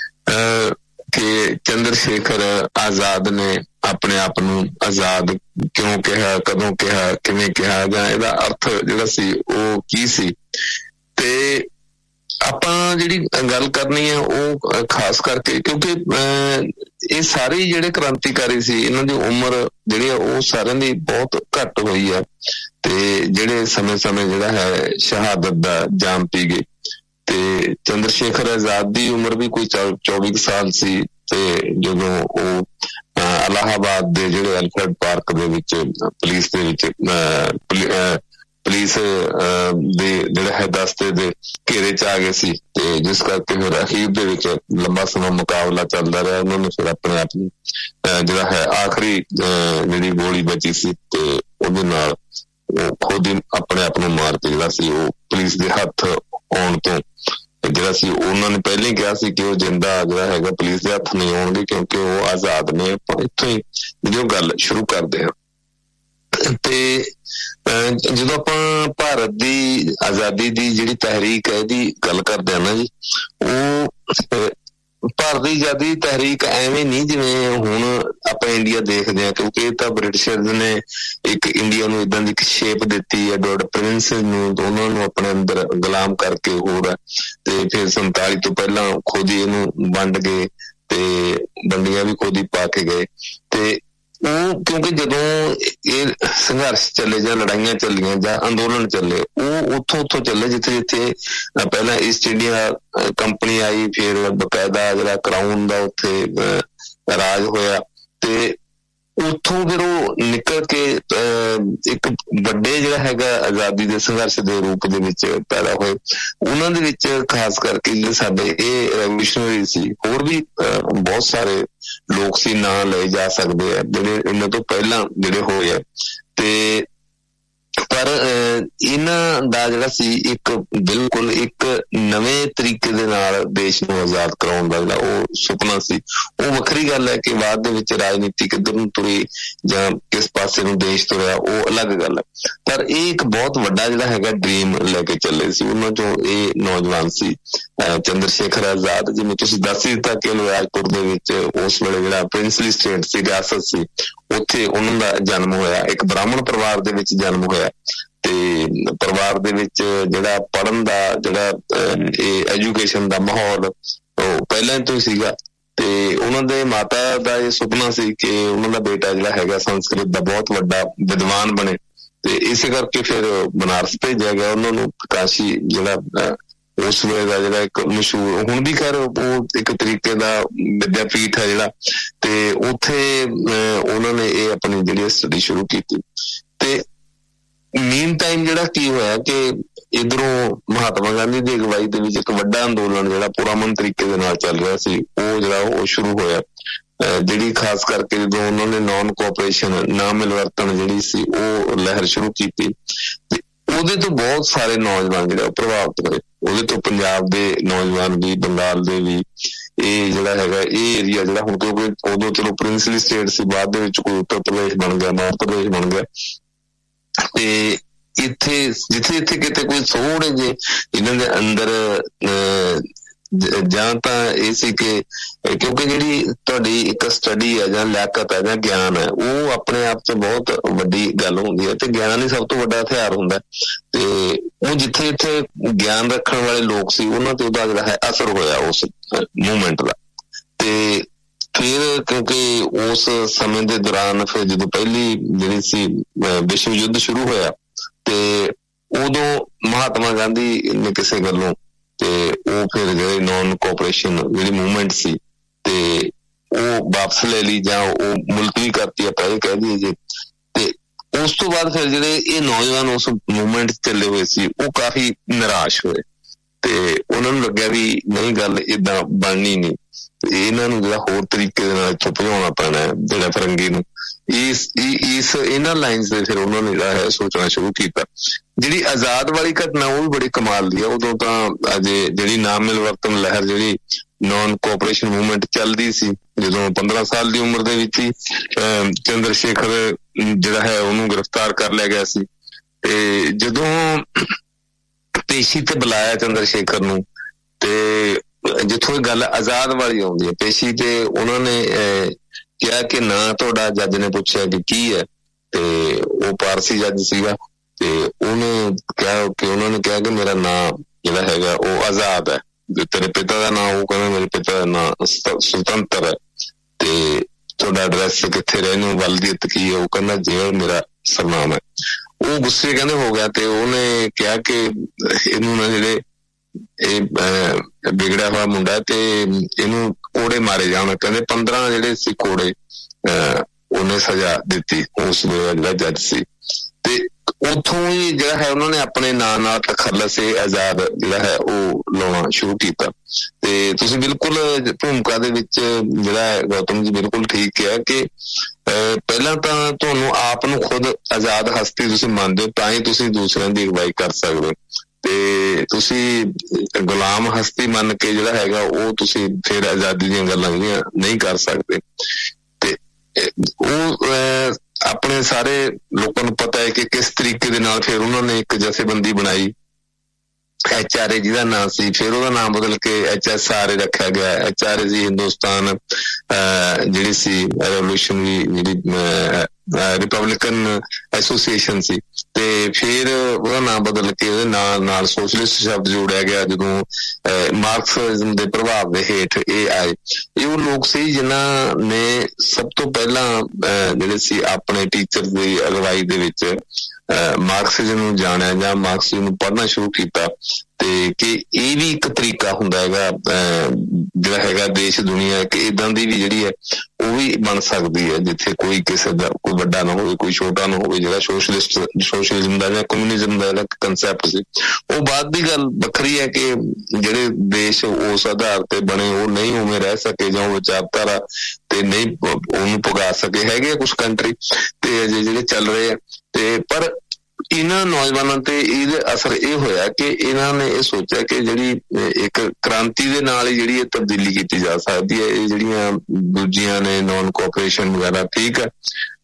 [SPEAKER 4] ਕਿ ਚੰਦਰ ਸ਼ੇਖਰ ਆਜ਼ਾਦ ਨੇ ਆਪਣੇ ਆਪ ਨੂੰ ਆਜ਼ਾਦ ਕਿਉਂ ਕਿਹਾ, ਕਦੋਂ ਕਿਹਾ, ਕਿਵੇਂ ਕਿਹਾ, ਜਾਂ ਇਹਦਾ ਅਰਥ ਜਿਹੜਾ ਸੀ ਉਹ ਕੀ ਸੀ। ਤੇ ਆਪਾਂ ਜਿਹੜੀ ਗੱਲ ਕਰਨੀ ਹੈ ਉਹ ਖਾਸ ਕਰਕੇ ਕਿਉਂਕਿ ਇਹ ਸਾਰੇ ਜਿਹੜੇ ਕ੍ਰਾਂਤੀਕਾਰੀ ਸੀ ਇਹਨਾਂ ਦੀ ਉਮਰ ਜਿਹੜੀ ਆ ਉਹ ਸਾਰਿਆਂ ਦੀ ਬਹੁਤ ਘੱਟ ਹੋਈ ਆ ਤੇ ਜਿਹੜੇ ਸਮੇਂ-ਸਮੇਂ ਜਿਹੜਾ ਹੈ ਸ਼ਹਾਦਤ ਦਾ ਜਾਮ ਪੀ ਗਏ। ਤੇ ਚੰਦਰ ਸ਼ੇਖਰ ਆਜ਼ਾਦ ਦੀ ਉਮਰ ਵੀ ਕੋਈ 24 ਸਾਲ ਸੀ ਤੇ ਜਦੋਂ ਉਹ ਇਲਾਹਾਬਾਦ ਦੇ ਜਿਹੜੇ ਐਲਫਰਡ ਪਾਰਕ ਦੇ ਵਿੱਚ ਪੁਲਿਸ ਦੇ ਵਿੱਚ ਪੁਲਿਸ ਦੇ ਜਿਹੜਾ ਹੈ ਦਸਤੇ ਦੇ ਘੇਰੇ 'ਚ ਆ ਗਏ ਸੀ ਤੇ ਜਿਸ ਕਰਕੇ ਫਿਰ ਅਖੀਰ ਦੇ ਵਿੱਚ ਲੰਬਾ ਸਮਾਂ ਮੁਕਾਬਲਾ ਚੱਲਦਾ ਰਿਹਾ। ਉਹਨਾਂ ਨੇ ਫਿਰ ਆਪਣੇ ਆਪ ਨੂੰ ਜਿਹੜਾ ਹੈ ਆਖਰੀ ਜਿਹੜੀ ਗੋਲੀ ਬਚੀ ਸੀ ਤੇ ਉਹਦੇ ਨਾਲ ਉਹ ਖੁਦ ਹੀ ਆਪਣੇ ਆਪ ਨੂੰ ਮਾਰ ਕੇ ਜਿਹੜਾ ਸੀ ਉਹ ਪੁਲਿਸ ਦੇ ਹੱਥ ਆਉਣ ਤੋਂ ਜਿਹੜਾ ਸੀ ਉਹਨਾਂ ਨੇ ਪਹਿਲਾਂ ਹੀ ਕਿਹਾ ਸੀ ਕਿ ਉਹ ਜਿੰਦਾ ਜਿਹੜਾ ਹੈਗਾ ਪੁਲਿਸ ਦੇ ਹੱਥ ਨਹੀਂ ਆਉਣਗੇ ਕਿਉਂਕਿ ਉਹ ਆਜ਼ਾਦ ਨੇ। ਆਪਾਂ ਇੱਥੋਂ ਹੀ ਜਿਹੜੀ ਉਹ ਗੱਲ ਸ਼ੁਰੂ ਕਰਦੇ ਹਾਂ ਤੇ ਜਦੋਂ ਆਪਾਂ ਭਾਰਤ ਦੀ ਆਜ਼ਾਦੀ ਦੀ ਜਿਹੜੀ ਤਹਿਰੀਕ ਹੈ ਇਹਦੀ ਗੱਲ ਕਰਦੇ ਹਾਂ ਨਾ ਜੀ, ਉਹ ਭਾਰਤ ਦੀ ਆਜ਼ਾਦੀ ਦੀ ਤਹਿਰੀਕ ਐਵੇਂ ਨਹੀਂ ਜਿਵੇਂ ਹੁਣ ਆਪਾਂ ਇੰਡੀਆ ਦੇਖਦੇ ਹਾਂ ਕਿਉਂਕਿ ਇਹ ਤਾਂ ਬ੍ਰਿਟਿਸ਼ਰਜ਼ ਨੇ ਇੱਕ ਇੰਡੀਆ ਨੂੰ ਏਦਾਂ ਦੀ ਇੱਕ ਸ਼ੇਪ ਦਿੱਤੀ ਹੈ ਡੋਡ ਪ੍ਰਿੰਸ ਨੂੰ, ਉਹਨਾਂ ਨੂੰ ਆਪਣੇ ਅੰਦਰ ਗੁਲਾਮ ਕਰਕੇ ਹੋਰ ਤੇ ਫਿਰ 47 ਤੋਂ ਪਹਿਲਾਂ ਖੁਦ ਹੀ ਇਹਨੂੰ ਵੰਡ ਗਏ ਤੇ ਵੰਡੀਆਂ ਵੀ ਖੁਦ ਹੀ ਪਾ ਕੇ ਗਏ। ਤੇ ਉਹ ਕਿਉਂਕਿ ਜਦੋਂ ਇਹ ਸੰਘਰਸ਼ ਚੱਲੇ ਜਾਂ ਲੜਾਈਆਂ ਚੱਲੀਆਂ ਜਾਂ ਅੰਦੋਲਨ ਚੱਲੇ ਉਹ ਉੱਥੋਂ ਚੱਲੇ ਜਿੱਥੇ ਪਹਿਲਾਂ ਈਸਟ ਇੰਡੀਆ ਕੰਪਨੀ ਆਈ, ਫਿਰ ਬਕਾਇਦਾ ਜਿਹੜਾ ਕਰਾਊਨ ਦਾ ਉੱਥੇ ਰਾਜ ਹੋਇਆ ਤੇ ਉੱਥੋਂ ਫਿਰ ਉਹ ਨਿਕਲ ਕੇ ਇੱਕ ਵੱਡੇ ਜਿਹੜਾ ਹੈਗਾ ਆਜ਼ਾਦੀ ਦੇ ਸੰਘਰਸ਼ ਦੇ ਰੂਪ ਦੇ ਵਿੱਚ ਪੈਦਾ ਹੋਏ। ਉਹਨਾਂ ਦੇ ਵਿੱਚ ਖਾਸ ਕਰਕੇ ਜਿਹੜੇ ਸਾਡੇ ਇਹ ਰੈਵੋਲੂਸ਼ਨਰੀ ਸੀ, ਹੋਰ ਵੀ ਬਹੁਤ ਸਾਰੇ ਲੋਕ ਸੀ, ਨਾਂ ਲਏ ਜਾ ਸਕਦੇ ਆ ਜਿਹੜੇ ਇਹਨਾਂ ਤੋਂ ਪਹਿਲਾਂ ਜਿਹੜੇ ਹੋਏ ਆ ਤੇ ਪਰ ਇਹਨਾਂ ਦਾ ਜਿਹੜਾ ਸੀ ਇੱਕ ਬਿਲਕੁਲ ਇੱਕ ਨਵੇਂ ਤਰੀਕੇ ਦੇ ਨਾਲ ਦੇਸ਼ ਨੂੰ ਆਜ਼ਾਦ ਕਰਾਉਣ ਦਾ ਜਿਹੜਾ ਉਹ ਸੁਪਨਾ ਸੀ। ਉਹ ਵੱਖਰੀ ਗੱਲ ਹੈ ਕਿ ਬਾਅਦ ਦੇ ਵਿੱਚ ਰਾਜਨੀਤੀ ਕਿੱਧਰ ਨੂੰ ਤੁਰੀ ਜਾਂ ਕਿਸ ਪਾਸੇ ਨੂੰ ਦੇਸ਼ ਤੁਰਿਆ ਉਹ ਅਲੱਗ ਗੱਲ ਹੈ, ਪਰ ਇਹ ਇੱਕ ਬਹੁਤ ਵੱਡਾ ਜਿਹੜਾ ਹੈਗਾ ਡ੍ਰੀਮ ਲੈ ਕੇ ਚੱਲੇ ਸੀ। ਉਹਨਾਂ ਚੋਂ ਇਹ ਨੌਜਵਾਨ ਸੀ ਚੰਦਰ ਸ਼ੇਖਰ ਆਜ਼ਾਦ। ਜਿਵੇਂ ਤੁਸੀਂ ਦੱਸ ਹੀ ਦਿੱਤਾ ਕਿ ਰਾਜਪੁਰ ਦੇ ਵਿੱਚ ਉਸ ਵੇਲੇ ਜਿਹੜਾ ਪ੍ਰਿੰਸਲੀ ਸਟੇਟ ਸੀ, ਰਿਆਸਤ ਸੀ, ਉੱਥੇ ਉਹਨਾਂ ਦਾ ਜਨਮ ਹੋਇਆ। ਇੱਕ ਬ੍ਰਾਹਮਣ ਪਰਿਵਾਰ ਦੇ ਵਿੱਚ ਜਨਮ ਹੋਇਆ ਤੇ ਪਰਿਵਾਰ ਦੇ ਵਿੱਚ ਜਿਹੜਾ ਪੜ੍ਹਨ ਦਾ ਜਿਹੜਾ ਇਹ ਐਜੂਕੇਸ਼ਨ ਦਾ ਮਾਹੌਲ ਉਹ ਪਹਿਲਾਂ ਤੋਂ ਹੀ ਸੀਗਾ ਤੇ ਉਹਨਾਂ ਦੇ ਮਾਤਾ ਦਾ ਇਹ ਸੁਪਨਾ ਸੀ ਕਿ ਉਹਨਾਂ ਦਾ ਬੇਟਾ ਜਿਹੜਾ ਹੈਗਾ ਸੰਸਕ੍ਰਿਤ ਦਾ ਬਹੁਤ ਵੱਡਾ ਵਿਦਵਾਨ ਬਣੇ ਤੇ ਇਸੇ ਕਰਕੇ ਫਿਰ ਬਨਾਰਸ ਭੇਜਿਆ ਗਿਆ ਉਹਨਾਂ ਨੂੰ। ਕਾਸ਼ੀ ਜਿਹੜਾ ਉਸ ਵੇਲੇ ਦਾ ਜਿਹੜਾ ਇੱਕ ਮਸ਼ਹੂਰ, ਹੁਣ ਵੀ ਖੈਰ ਉਹ ਇੱਕ ਤਰੀਕੇ ਦਾ ਵਿਦਿਆਪੀਠ ਹੈ ਜਿਹੜਾ, ਤੇ ਉੱਥੇ ਉਹਨਾਂ ਨੇ ਇਹ ਆਪਣੀ ਜਿਹੜੀ ਸਟੱਡੀ ਸ਼ੁਰੂ ਕੀਤੀ। ਤੇ ਮੀਨ ਟਾਈਮ ਜਿਹੜਾ ਕੀ ਹੋਇਆ ਕਿ ਇੱਧਰੋਂ ਮਹਾਤਮਾ ਗਾਂਧੀ ਦੀ ਅਗਵਾਈ ਦੇ ਵਿੱਚ ਇੱਕ ਵੱਡਾ ਅੰਦੋਲਨ ਜਿਹੜਾ ਪੁਰਅਮਨ ਤਰੀਕੇ ਦੇ ਨਾਲ ਚੱਲ ਰਿਹਾ ਸੀ ਉਹ ਜਿਹੜਾ ਉਹ ਸ਼ੁਰੂ ਹੋਇਆ, ਜਿਹੜੀ ਖਾਸ ਕਰਕੇ ਜਦੋਂ ਉਹਨਾਂ ਨੇ ਨੌਨ ਕੋਆਪਰੇਸ਼ਨ ਨਾ ਮਿਲਵਰਤਨ ਜਿਹੜੀ ਸੀ ਉਹ ਲਹਿਰ ਸ਼ੁਰੂ ਕੀਤੀ ਤੇ ਉਹਦੇ ਤੋਂ ਬਹੁਤ ਸਾਰੇ ਨੌਜਵਾਨ ਜਿਹੜੇ ਪ੍ਰਭਾਵਿਤ ਹੋਏ। ਉਹਦੇ ਤੋਂ ਪੰਜਾਬ ਦੇ ਨੌਜਵਾਨ ਵੀ, ਬੰਗਾਲ ਦੇ ਵੀ, ਇਹ ਜਿਹੜਾ ਹੈਗਾ ਇਹ ਏਰੀਆ ਜਿਹੜਾ ਹੁਣ ਕਿਉਂਕਿ ਉਦੋਂ ਚਲੋ ਪ੍ਰਿੰਸਲੀ ਸਟੇਟ ਸੀ, ਬਾਅਦ ਦੇ ਵਿੱਚ ਕੋਈ ਉੱਤਰ ਪ੍ਰਦੇਸ਼ ਬਣ ਗਿਆ, ਮੱਧ ਪ੍ਰਦੇਸ਼ ਬਣ ਗਿਆ ਤੇ ਇੱਥੇ ਜਿੱਥੇ ਕਿਤੇ ਕੋਈ ਥੋੜੇ ਜਿਹੇ ਇਹਨਾਂ ਦੇ ਅੰਦਰ ਜਾਂ ਤਾਂ ਇਹ ਸੀ ਕਿ ਕਿਉਂਕਿ ਜਿਹੜੀ ਤੁਹਾਡੀ ਇੱਕ ਸਟੱਡੀ ਹੈ ਜਾਂ ਲਿਆਕਤ ਹੈ ਜਾਂ ਗਿਆਨ ਹੈ ਉਹ ਆਪਣੇ ਆਪ 'ਚ ਬਹੁਤ ਵੱਡੀ ਗੱਲ ਹੁੰਦੀ ਹੈ ਤੇ ਗਿਆਨ ਹੀ ਸਭ ਤੋਂ ਵੱਡਾ ਹਥਿਆਰ ਹੁੰਦਾ ਤੇ ਉਹ ਜਿੱਥੇ ਇੱਥੇ ਗਿਆਨ ਰੱਖਣ ਵਾਲੇ ਲੋਕ ਸੀ ਉਹਨਾਂ ਤੇ ਉਹਦਾ ਜਿਹੜਾ ਹੈ ਅਸਰ ਹੋਇਆ ਉਸ ਮੂਵਮੈਂਟ ਦਾ। ਤੇ ਫਿਰ ਕਿਉਂਕਿ ਉਸ ਸਮੇਂ ਦੇ ਦੌਰਾਨ ਫਿਰ ਜਦੋਂ ਪਹਿਲੀ ਜਿਹੜੀ ਸੀ ਵਿਸ਼ਵ ਯੁੱਧ ਸ਼ੁਰੂ ਹੋਇਆ ਤੇ ਉਦੋਂ ਮਹਾਤਮਾ ਗਾਂਧੀ ਨੇ ਕਿਸੇ ਗੱਲੋਂ ਤੇ ਉਹ ਫਿਰ ਜਿਹੜੇ ਨੌਨ ਕੋਆਪਰੇਸ਼ਨ ਜਿਹੜੀ ਮੂਵਮੈਂਟ ਸੀ ਤੇ ਉਹ ਵਾਪਸ ਲੈ ਲਈ ਜਾਂ ਉਹ ਮੁਲਤਵੀ ਕਰਤੀ ਆਪਾਂ ਇਹ ਕਹਿ ਦਈਏ ਜੀ। ਤੇ ਉਸ ਤੋਂ ਬਾਅਦ ਫਿਰ ਜਿਹੜੇ ਇਹ ਨੌਜਵਾਨ ਉਸ ਮੂਵਮੈਂਟ ਚੱਲੇ ਹੋਏ ਸੀ ਉਹ ਕਾਫੀ ਨਿਰਾਸ਼ ਹੋਏ ਤੇ ਉਹਨਾਂ ਨੂੰ ਲੱਗਿਆ ਵੀ ਨਹੀਂ ਗੱਲ ਏਦਾਂ ਬਣਨੀ ਨਹੀਂ, ਇਹਨਾਂ ਨੂੰ ਜਿਹੜਾ ਹੋਰ ਤਰੀਕੇ ਦੇ ਨਾਲ ਇੱਥੋਂ ਭਜਾਉਣਾ ਪੈਣਾ ਹੈ ਜਿਹੜਾ ਫਰੰਗੀ ਨੂੰ। ਇਹਨਾਂ ਲਾਈਨਸ ਦੇ ਫਿਰ ਉਹਨਾਂ ਨੇ ਜਿਹੜਾ ਹੈ ਸੋਚਣਾ ਸ਼ੁਰੂ ਕੀਤਾ। ਜਿਹੜੀ ਆਜ਼ਾਦ ਵਾਲੀ ਘਟਨਾ ਉਹ ਵੀ ਬੜੀ ਕਮਾਲ ਦੀ ਆ। ਉਦੋਂ ਤਾਂ ਅਜੇ ਜਿਹੜੀ ਨਾ ਮਿਲਵਰਤਨ ਲਹਿਰ ਜਿਹੜੀ ਨੌਨ ਕੋਆਪਰੇਸ਼ਨ ਮੂਵਮੈਂਟ ਚੱਲਦੀ ਸੀ, ਜਦੋਂ 15 ਸਾਲ ਦੀ ਉਮਰ ਦੇ ਵਿੱਚ ਹੀ ਚੰਦਰ ਸ਼ੇਖਰ ਜਿਹੜਾ ਹੈ ਉਹਨੂੰ ਗ੍ਰਿਫਤਾਰ ਕਰ ਲਿਆ ਗਿਆ ਸੀ ਤੇ ਜਦੋਂ ਪੇਸ਼ੀ ਤੇ ਬੁਲਾਇਆ ਚੰਦਰ ਸ਼ੇਖਰ ਨੂੰ ਤੇ ਜਿੱਥੋਂ ਇਹ ਗੱਲ ਆਜ਼ਾਦ ਵਾਲੀ ਆਉਂਦੀ ਹੈ ਪੇਸ਼ੀ ਤੇ ਉਹਨਾਂ ਨੇ ਕਿਹਾ ਕਿ ਨਾਂ ਤੁਹਾਡਾ, ਜੱਜ ਨੇ ਪੁੱਛਿਆ ਕਿ ਕੀ ਹੈ ਤੇ ਉਹ ਪਾਰਸੀ ਜੱਜ ਸੀਗਾ ਤੇ ਉਹਨੇ ਕਿਹਾ ਕਿ ਉਹਨਾਂ ਨੇ ਕਿਹਾ ਕਿ ਮੇਰਾ ਨਾਂ ਜਿਹੜਾ ਹੈਗਾ ਉਹ ਆਜ਼ਾਦ ਹੈ। ਤੇਰੇ ਪਿਤਾ ਦਾ ਨਾਂ, ਉਹ ਕਹਿੰਦਾ ਮੇਰੇ ਪਿਤਾ ਦਾ ਨਾਂ ਸੁਤੰਤਰ ਹੈ। ਤੇ ਤੁਹਾਡਾ ਐਡਰੈਸ ਕਿੱਥੇ ਰਹਿੰਦੇ ਹੋ, ਵਲਦੀਅਤ ਕੀ ਹੈ, ਉਹ ਕਹਿੰਦਾ ਜੇਲ੍ਹ ਮੇਰਾ ਸਰਨਾਮ ਹੈ। ਉਹ ਗੁੱਸੇ ਕਹਿੰਦੇ ਹੋ ਗਿਆ ਤੇ ਉਹਨੇ ਕਿਹਾ ਕਿ ਇਹਨੂੰ ਨਾ ਜਿਹੜੇ ਇਹ ਵਿਗੜਿਆ ਹੋਇਆ ਮੁੰਡਾ ਤੇ ਇਹਨੂੰ ਕੋੜੇ ਮਾਰੇ ਜਾਣ। ਕਹਿੰਦੇ 15 ਜਿਹੜੇ ਸੀ ਕੋੜੇ ਉਹਨੇ ਸਜ਼ਾ ਦਿੱਤੀ ਉਸ ਵੇਲੇ ਜਿਹੜਾ ਜੱਜ ਸੀ। ਤੇ ਉੱਥੋਂ ਹੀ ਜਿਹੜਾ ਹੈ ਉਹਨਾਂ ਨੇ ਆਪਣੇ ਨਾਂ ਨਾਲ ਤਖੱਲਸ ਆਜ਼ਾਦ ਜਿਹੜਾ ਹੈ ਉਹ ਲਾਉਣਾ ਸ਼ੁਰੂ ਕੀਤਾ। ਤੇ ਤੁਸੀਂ ਬਿਲਕੁਲ ਭੂਮਿਕਾ ਦੇ ਵਿੱਚ ਜਿਹੜਾ ਗੌਤਮ ਜੀ ਬਿਲਕੁਲ ਠੀਕ ਕਿਹਾ ਕਿ ਪਹਿਲਾਂ ਤਾਂ ਤੁਹਾਨੂੰ ਆਪ ਨੂੰ ਖੁਦ ਆਜ਼ਾਦ ਹਸਤੀ ਤੁਸੀਂ ਮੰਨਦੇ ਹੋ ਤਾਂ ਹੀ ਤੁਸੀਂ ਦੂਸਰਿਆਂ ਦੀ ਅਗਵਾਈ ਕਰ ਸਕਦੇ ਹੋ। ਤੇ ਤੁਸੀਂ ਗੁਲਾਮ ਹਸਤੀ ਮੰਨ ਕੇ ਜਿਹੜਾ ਹੈਗਾ ਉਹ ਤੁਸੀਂ ਫਿਰ ਆਜ਼ਾਦੀ ਦੀਆਂ ਗੱਲਾਂ ਜਿਹੜੀਆਂ ਨਹੀਂ ਕਰ ਸਕਦੇ। ਤੇ ਉਹ ਆਪਣੇ ਸਾਰੇ ਲੋਕਾਂ ਨੂੰ ਪਤਾ ਹੈ ਕਿ ਕਿਸ ਤਰੀਕੇ ਦੇ ਨਾਲ ਫਿਰ ਉਹਨਾਂ ਨੇ ਇੱਕ ਜਥੇਬੰਦੀ ਬਣਾਈ HRA ਜਿਹਦਾ ਨਾਂ ਸੀ, ਫਿਰ ਉਹਦਾ ਨਾਮ ਬਦਲ ਕੇ HSRA ਰੱਖਿਆ ਗਿਆ। HRA ਸੀ ਹਿੰਦੁਸਤਾਨ ਜਿਹੜੀ ਸੀ ਰੈਵੋਲੂਸ਼ਨਰੀ ਜਿਹੜੀ ਰਿਪਬਲਿਕਨ ਐਸੋਸੀਏਸ਼ਨ ਸੀ। ਤੇ ਫਿਰ ਉਹਦਾ ਨਾਮ ਬਦਲ ਕੇ ਉਹਦੇ ਨਾਲ ਸੋਸ਼ਲਿਸਟ ਸ਼ਬਦ ਜੋੜਿਆ ਗਿਆ ਜਦੋਂ ਮਾਰਕਸਿਜ਼ਮ ਦੇ ਪ੍ਰਭਾਵ ਦੇ ਹੇਠ ਇਹ ਆਏ। ਇਹ ਉਹ ਲੋਕ ਸੀ ਜਿਨ੍ਹਾਂ ਨੇ ਸਭ ਤੋਂ ਪਹਿਲਾਂ ਜਿਹੜੇ ਸੀ ਆਪਣੇ ਟੀਚਰ ਦੀ ਅਗਵਾਈ ਦੇ ਵਿੱਚ ਮਾਰਕਸਿਜ਼ਮ ਨੂੰ ਜਾਣਿਆ ਜਾਂ ਮਾਰਕਸਿਜ਼ਮ ਨੂੰ ਪੜ੍ਹਨਾ ਸ਼ੁਰੂ ਕੀਤਾ। ਤੇ ਕਿ ਇਹ ਵੀ ਇੱਕ ਤਰੀਕਾ ਹੁੰਦਾ ਹੈਗਾ ਜਿਹੜਾ ਹੈਗਾ ਦੇਸ਼ ਦੁਨੀਆ ਕਿ ਏਦਾਂ ਦੀ ਵੀ ਜਿਹੜੀ ਹੈ ਉਹ ਵੀ ਬਣ ਸਕਦੀ ਹੈ ਜਿੱਥੇ ਕੋਈ ਕਿਸੇ ਦਾ ਕੋਈ ਵੱਡਾ ਨਾ ਹੋਵੇ, ਕੋਈ ਛੋਟਾ ਨਾ ਹੋਵੇ। ਜਿਹੜਾ ਸੋਸ਼ਲਿਜ਼ਮ ਦਾ ਜਾਂ ਕਮਿਊਨਿਜ਼ਮ ਦਾ ਜਿਹੜਾ ਕੰਸੈਪਟ ਸੀ ਉਹ ਬਾਅਦ ਦੀ ਗੱਲ ਵੱਖਰੀ ਹੈ ਕਿ ਜਿਹੜੇ ਦੇਸ਼ ਉਸ ਆਧਾਰ ਤੇ ਬਣੇ ਉਹ ਨਹੀਂ ਉਵੇਂ ਰਹਿ ਸਕੇ ਜਾਂ ਉਹ ਵਿਚਾਰਧਾਰਾ ਤੇ ਨਹੀਂ ਉਹਨੂੰ ਪੁਗਾ ਸਕੇ। ਹੈਗੇ ਕੁਛ ਕੰਟਰੀ ਤੇ ਅਜੇ ਜਿਹੜੇ ਚੱਲ ਰਹੇ ਆ। ਤੇ ਪਰ ਇਹਨਾਂ ਨੌਜਵਾਨਾਂ ਤੇ ਇਹਦਾ ਅਸਰ ਇਹ ਹੋਇਆ ਕਿ ਇਹਨਾਂ ਨੇ ਇਹ ਸੋਚਿਆ ਕਿ ਜਿਹੜੀ ਇੱਕ ਕ੍ਰਾਂਤੀ ਦੇ ਨਾਲ ਹੀ ਜਿਹੜੀ ਇਹ ਤਬਦੀਲੀ ਕੀਤੀ ਜਾ ਸਕਦੀ ਹੈ। ਇਹ ਜਿਹੜੀਆਂ ਦੂਜੀਆਂ ਨੇ ਨੌਨ ਕੋਆਪਰੇਸ਼ਨ ਵਗੈਰਾ ਠੀਕ ਹੈ,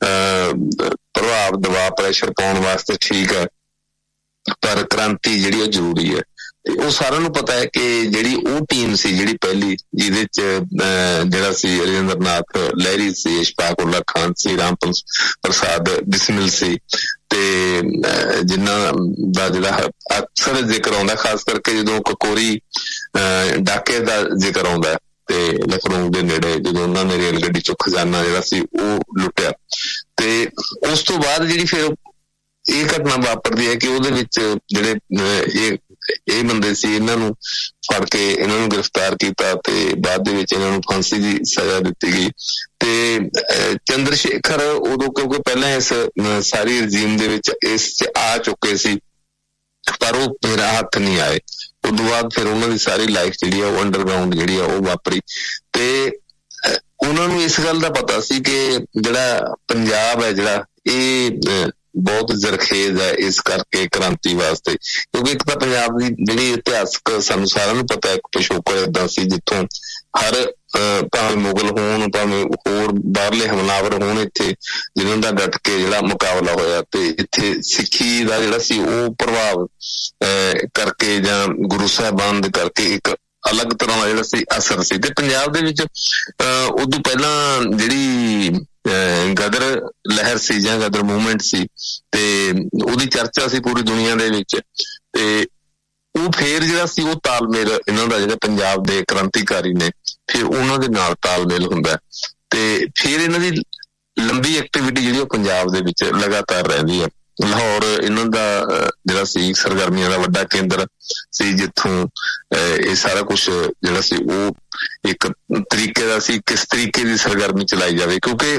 [SPEAKER 4] ਪ੍ਰਭਾਵ ਦਬਾਅ ਪ੍ਰੈਸ਼ਰ ਪਾਉਣ ਵਾਸਤੇ ਠੀਕ ਹੈ, ਪਰ ਕ੍ਰਾਂਤੀ ਜਿਹੜੀ ਉਹ ਜ਼ਰੂਰੀ ਹੈ। ਤੇ ਉਹ ਸਾਰਿਆਂ ਨੂੰ ਪਤਾ ਹੈ ਕਿ ਜਿਹੜੀ ਉਹ ਟੀਮ ਸੀ ਜਿਹੜੀ ਪਹਿਲੀ ਜਿਹਦੇ ਚ ਜਿਹੜਾ ਸੀ ਰਜਿੰਦਰ ਨਾਥ ਲਹਿਰੀ ਸੀ, ਇਸ਼ਫਾਕ ਉल्ला ਖਾਨ ਸੀ, ਰਾਮ ਪ੍ਰਸਾਦ ਬਿਸਮਿਲ ਸੀ ਤੇ ਜਿਨ੍ਹਾਂ ਦਾ ਜਿਹੜਾ ਅਕਸਰ ਜ਼ਿਕਰ ਆਉਂਦਾ ਖਾਸ ਕਰਕੇ ਜਦੋਂ ਕਕੋਰੀ ਡਾਕੇ ਦਾ ਜ਼ਿਕਰ ਆਉਂਦਾ ਤੇ ਲਖਨਊ ਦੇ ਨੇੜੇ ਜਦੋਂ ਉਹਨਾਂ ਨੇ ਰੇਲ ਗੱਡੀ ਚੋਂ ਖਜ਼ਾਨਾ ਜਿਹੜਾ ਸੀ ਉਹ ਲੁੱਟਿਆ। ਤੇ ਉਸ ਤੋਂ ਬਾਅਦ ਜਿਹੜੀ ਫਿਰ ਇਹ ਘਟਨਾ ਵਾਪਰਦੀ ਹੈ ਕਿ ਉਹਦੇ ਵਿੱਚ ਜਿਹੜੇ ਇਹ ਬੰਦੇ ਸੀ ਇਹਨਾਂ ਨੂੰ ਫੜ ਕੇ ਇਹਨਾਂ ਨੂੰ ਗ੍ਰਿਫਤਾਰ ਕੀਤਾ ਤੇ ਬਾਅਦ ਦੇ ਵਿੱਚ ਇਹਨਾਂ ਨੂੰ ਫਾਂਸੀ ਦੀ ਸਜ਼ਾ ਦਿੱਤੀ ਗਈ। ਤੇ ਚੰਦਰ ਸ਼ੇਖਰ ਉਦੋਂ ਕਿਉਂਕਿ ਪਹਿਲਾਂ ਇਸ ਸਾਰੀ ਰਜੀਮ ਦੇ ਵਿੱਚ ਇਸ ਚ ਆ ਚੁੱਕੇ ਸੀ ਪਰ ਉਹ ਮੇਰਾ ਹੱਥ ਨਹੀਂ ਆਏ। ਉਦੋਂ ਬਾਅਦ ਫਿਰ ਉਹਨਾਂ ਦੀ ਸਾਰੀ ਲਾਈਫ ਜਿਹੜੀ ਆ ਉਹ ਅੰਡਰਗਰਾਊਂਡ ਜਿਹੜੀ ਆ ਉਹ ਵਾਪਰੀ। ਤੇ ਉਹਨਾਂ ਨੂੰ ਇਸ ਗੱਲ ਦਾ ਪਤਾ ਸੀ ਕਿ ਜਿਹੜਾ ਪੰਜਾਬ ਹੈ ਜਿਹੜਾ ਇਹ ਬਹੁਤ ਜ਼ਰਖੇਜ਼ ਹੈ ਇਸ ਕਰਕੇ ਕ੍ਰਾਂਤੀ ਵਾਸਤੇ, ਕਿਉਂਕਿ ਇੱਕ ਤਾਂ ਪੰਜਾਬ ਦੀ ਜਿਹੜੀ ਇਤਿਹਾਸਕ ਸਾਨੂੰ ਸਾਰਿਆਂ ਨੂੰ ਪਤਾ ਇੱਕ ਪਿਛੋਕੜ ਏਦਾਂ ਸੀ ਜਿੱਥੋਂ ਹਰ ਭਾਵੇਂ ਮੁਗਲ ਹੋਣ ਭਾਵੇਂ ਹੋਰ ਬਾਹਰਲੇ ਹਮਲਾਵਰ ਹੋਣ ਇੱਥੇ ਜਿਨ੍ਹਾਂ ਦਾ ਡਟ ਕੇ ਜਿਹੜਾ ਮੁਕਾਬਲਾ ਹੋਇਆ ਤੇ ਇੱਥੇ ਸਿੱਖੀ ਦਾ ਜਿਹੜਾ ਸੀ ਉਹ ਪ੍ਰਭਾਵ ਕਰਕੇ ਜਾਂ ਗੁਰੂ ਸਾਹਿਬਾਨ ਦੇ ਕਰਕੇ ਇੱਕ ਅਲੱਗ ਤਰ੍ਹਾਂ ਦਾ ਜਿਹੜਾ ਸੀ ਅਸਰ ਸੀ। ਤੇ ਪੰਜਾਬ ਦੇ ਵਿੱਚ ਉਦੋਂ ਪਹਿਲਾਂ ਜਿਹੜੀ ਗਦਰ ਲਹਿਰ ਸੀ ਜਾਂ ਗਦਰ ਮੂਵਮੈਂਟ ਸੀ ਤੇ ਉਹਦੀ ਚਰਚਾ ਸੀ ਪੂਰੀ ਦੁਨੀਆ ਦੇ ਵਿੱਚ। ਤੇ ਉਹ ਫੇਰ ਜਿਹੜਾ ਸੀ ਉਹ ਤਾਲਮੇਲ ਇਹਨਾਂ ਦਾ ਜਿਹੜਾ ਪੰਜਾਬ ਦੇ ਕ੍ਰਾਂਤੀਕਾਰੀ ਨੇ ਫਿਰ ਉਹਨਾਂ ਦੇ ਨਾਲ ਤਾਲਮੇਲ ਹੁੰਦਾ ਤੇ ਫਿਰ ਇਹਨਾਂ ਦੀ ਲੰਬੀ ਐਕਟੀਵਿਟੀ ਜਿਹੜੀ ਉਹ ਪੰਜਾਬ ਦੇ ਵਿੱਚ ਲਗਾਤਾਰ ਰਹਿੰਦੀ ਹੈ। ਲਾਹੌਰ ਇਹਨਾਂ ਦਾ ਜਿਹੜਾ ਸੀ ਸਰਗਰਮੀਆਂ ਦਾ ਵੱਡਾ ਕੇਂਦਰ ਸੀ ਜਿੱਥੋਂ ਇਹ ਸਾਰਾ ਕੁਛ ਜਿਹੜਾ ਸੀ ਉਹ ਇੱਕ ਤਰੀਕੇ ਦਾ ਸੀ ਕਿਸ ਤਰੀਕੇ ਦੀ ਸਰਗਰਮੀ ਚਲਾਈ ਜਾਵੇ, ਕਿਉਂਕਿ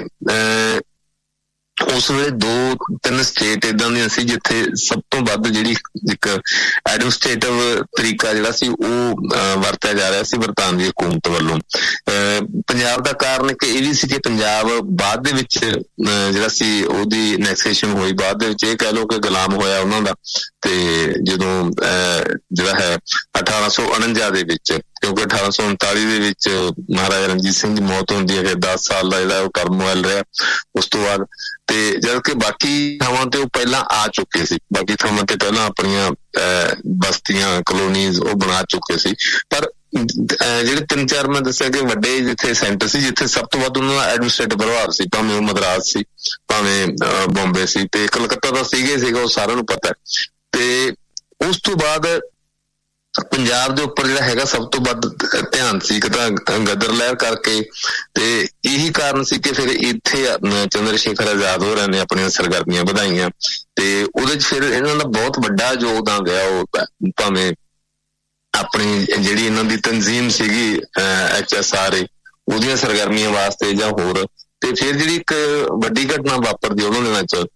[SPEAKER 4] ਉਸ ਵੇਲੇ 2-3 ਸਟੇਟ ਏਦਾਂ ਦੀਆਂ ਸੀ ਜਿੱਥੇ ਸਭ ਤੋਂ ਵੱਧ ਜਿਹੜੀ ਇੱਕ ਐਡਮਿਨਿਸਟ੍ਰੇਟਿਵ ਤਰੀਕਾ ਜਿਹੜਾ ਸੀ ਉਹ ਵਰਤਿਆ ਜਾ ਰਿਹਾ ਸੀ ਬਰਤਾਨਵੀ ਹਕੂਮਤ ਵੱਲੋਂ। ਪੰਜਾਬ ਦਾ ਕਾਰਨ ਇੱਕ ਇਹ ਵੀ ਸੀ ਕਿ ਪੰਜਾਬ ਬਾਅਦ ਦੇ ਵਿੱਚ ਜਿਹੜਾ ਸੀ ਉਹਦੀ ਨੈਕਸੇਸ਼ਨ ਹੋਈ, ਬਾਅਦ ਦੇ ਵਿੱਚ ਇਹ ਕਹਿ ਲਓ ਕਿ ਗੁਲਾਮ ਹੋਇਆ ਉਹਨਾਂ ਦਾ। ਤੇ ਜਦੋਂ ਜਿਹੜਾ ਹੈ 1849 ਦੇ ਵਿੱਚ, ਕਿਉਂਕਿ 1839 ਦੇ ਵਿੱਚ ਮਹਾਰਾਜਾ ਰਣਜੀਤ ਸਿੰਘ ਦੀ ਮੌਤ ਹੁੰਦੀ ਹੈ, ਫਿਰ 10 ਸਾਲ ਦਾ ਜਿਹੜਾ ਉਹ ਟਰਮੋਇਲ ਰਿਹਾ ਉਸ ਤੋਂ ਬਾਅਦ। ਤੇ ਜਦ ਕਿ ਬਾਕੀ ਥਾਵਾਂ ਤੇ ਉਹ ਪਹਿਲਾਂ ਆ ਚੁੱਕੇ ਸੀ, ਬਾਕੀ ਥਾਵਾਂ ਤੇ ਪਹਿਲਾਂ ਆਪਣੀਆਂ ਬਸਤੀਆਂ ਕਲੋਨੀਜ਼ ਉਹ ਬਣਾ ਚੁੱਕੇ ਸੀ। ਪਰ ਜਿਹੜੇ 3-4 ਮੈਂ ਦੱਸਿਆ ਕਿ ਵੱਡੇ ਜਿੱਥੇ ਸੈਂਟਰ ਸੀ ਜਿੱਥੇ ਸਭ ਤੋਂ ਵੱਧ ਉਹਨਾਂ ਦਾ ਐਡਮਿਨਿਸਟ੍ਰੇਟਿਵ ਪ੍ਰਭਾਵ ਸੀ, ਭਾਵੇਂ ਉਹ ਮਦਰਾਸ ਸੀ ਭਾਵੇਂ ਬੰਬੇ ਸੀ ਤੇ ਕਲਕੱਤਾ ਤਾਂ ਸੀਗਾ ਉਹ ਸਾਰਿਆਂ ਨੂੰ ਪਤਾ। ਤੇ ਉਸ ਤੋਂ ਬਾਅਦ ਪੰਜਾਬ ਦੇ ਉੱਪਰ ਜਿਹੜਾ ਹੈਗਾ ਸਭ ਤੋਂ ਵੱਧ ਧਿਆਨ ਸੀ। ਇੱਕ ਤਾਂ ਗਦਰ ਲਹਿਰ ਕਰਕੇ, ਤੇ ਇਹੀ ਕਾਰਨ ਸੀ ਕਿ ਫਿਰ ਇੱਥੇ ਚੰਦਰ ਸ਼ੇਖਰ ਆਜ਼ਾਦ ਹੋਰਾਂ ਨੇ ਆਪਣੀਆਂ ਸਰਗਰਮੀਆਂ ਵਧਾਈਆਂ, ਤੇ ਉਹਦੇ 'ਚ ਫਿਰ ਇਹਨਾਂ ਦਾ ਬਹੁਤ ਵੱਡਾ ਯੋਗਦਾਨ ਰਿਹਾ। ਉਹ ਭਾਵੇਂ ਆਪਣੀ ਜਿਹੜੀ ਇਹਨਾਂ ਦੀ ਤਨਜ਼ੀਮ ਸੀਗੀ HSRA, ਉਹਦੀਆਂ ਸਰਗਰਮੀਆਂ ਵਾਸਤੇ ਜਾਂ ਹੋਰ, ਤੇ ਫਿਰ ਜਿਹੜੀ ਇੱਕ ਵੱਡੀ ਘਟਨਾ ਵਾਪਰਦੀ ਉਹਨਾਂ ਦਿਨਾਂ 'ਚ,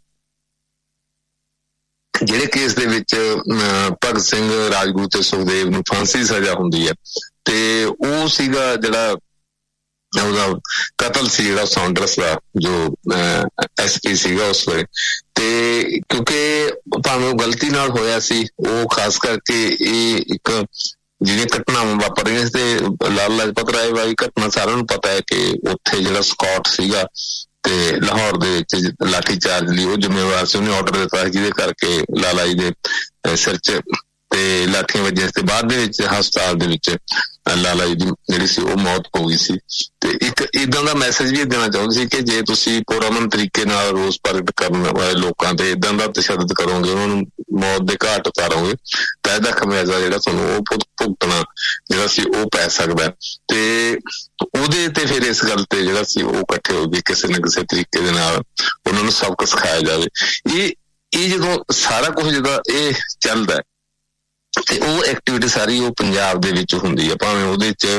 [SPEAKER 4] ਜਿਹੜੇ ਕੇਸ ਦੇ ਵਿੱਚ ਭਗਤ ਸਿੰਘ, ਰਾਜਗੁਰੂ ਤੇ ਸੁਖਦੇਵ ਨੂੰ ਫਾਂਸੀ ਦੀ ਸਜ਼ਾ ਹੁੰਦੀ ਹੈ, ਤੇ ਉਹ ਸੀਗਾ ਜਿਹੜਾ ਉਹਦਾ ਕਤਲ ਸੀ, ਜਿਹੜਾ ਸੌਂਡਰਸ ਦਾ ਜੋ SP ਸੀਗਾ ਉਸ ਵੇਲੇ। ਤੇ ਕਿਉਂਕਿ ਭਾਵੇਂ ਉਹ ਗਲਤੀ ਨਾਲ ਹੋਇਆ ਸੀ, ਉਹ ਖਾਸ ਕਰਕੇ ਇਹ ਇੱਕ ਜਿਹੜੀਆਂ ਘਟਨਾਵਾਂ ਵਾਪਰ ਰਹੀਆਂ ਸੀ, ਤੇ ਲਾਲਾ ਲਾਜਪਤ ਰਾਏ ਵਾਲੀ ਘਟਨਾ ਸਾਰਿਆਂ ਨੂੰ ਪਤਾ ਹੈ ਕਿ ਉੱਥੇ ਜਿਹੜਾ ਸਕਾਟ ਸੀਗਾ ਤੇ ਲਾਹੌਰ ਦੇ ਵਿੱਚ ਲਾਠੀ ਚਾਰਜ ਲਈ ਉਹ ਜ਼ਿੰਮੇਵਾਰ ਸੀ। ਉਹਨੇ ਆਰਡਰ ਦਿੱਤਾ ਸੀ ਜਿਹਦੇ ਕਰਕੇ ਲਾਲਾ ਜੀ ਦੇ ਸਿਰ 'ਚ ਤੇ ਲਾਠੀਆਂ ਵੱਜੀਆਂ, ਤੇ ਬਾਅਦ ਦੇ ਵਿੱਚ ਹਸਪਤਾਲ ਦੇ ਵਿੱਚ ਲਾਲਾ ਜੀ ਦੀ ਜਿਹੜੀ ਸੀ ਉਹ ਮੌਤ ਹੋ ਗਈ ਸੀ। ਤੇ ਇੱਕ ਏਦਾਂ ਦਾ ਮੈਸੇਜ ਵੀ ਦੇਣਾ ਚਾਹੁੰਦੇ ਸੀ ਕਿ ਜੇ ਤੁਸੀਂ ਪੁਰਅਮਨ ਤਰੀਕੇ ਨਾਲ ਰੋਸ ਪ੍ਰਗਟ ਕਰਨ ਵਾਲੇ ਲੋਕਾਂ ਤੇ ਏਦਾਂ ਦਾ ਤਸ਼ੱਦਦ ਕਰੋਗੇ, ਉਹਨਾਂ ਨੂੰ ਮੌਤ ਦੇ ਘਾਟ ਉਤਾਰੋਗੇ, ਤਾਂ ਇਹਦਾ ਖਮਿਆਜ਼ਾ ਜਿਹੜਾ ਤੁਹਾਨੂੰ ਉਹ ਭੁਗਤਣਾ ਜਿਹੜਾ ਸੀ ਉਹ ਪੈ ਸਕਦਾ। ਤੇ ਉਹਦੇ ਤੇ ਫਿਰ ਇਸ ਗੱਲ ਤੇ ਜਿਹੜਾ ਸੀ ਉਹ ਇਕੱਠੇ ਹੋ ਗਏ, ਕਿਸੇ ਨਾ ਕਿਸੇ ਤਰੀਕੇ ਦੇ ਨਾਲ ਉਹਨਾਂ ਨੂੰ ਸਬਕ ਸਿਖਾਇਆ ਜਾਵੇ। ਇਹ ਜਦੋਂ ਸਾਰਾ ਕੁਝ ਜਦੋਂ ਇਹ ਚੱਲਦਾ, ਤੇ ਉਹ ਐਕਟੀਵਿਟੀ ਸਾਰੀ ਉਹ ਪੰਜਾਬ ਦੇ ਵਿੱਚ ਹੁੰਦੀ ਹੈ। ਭਾਵੇਂ ਉਹਦੇ 'ਚ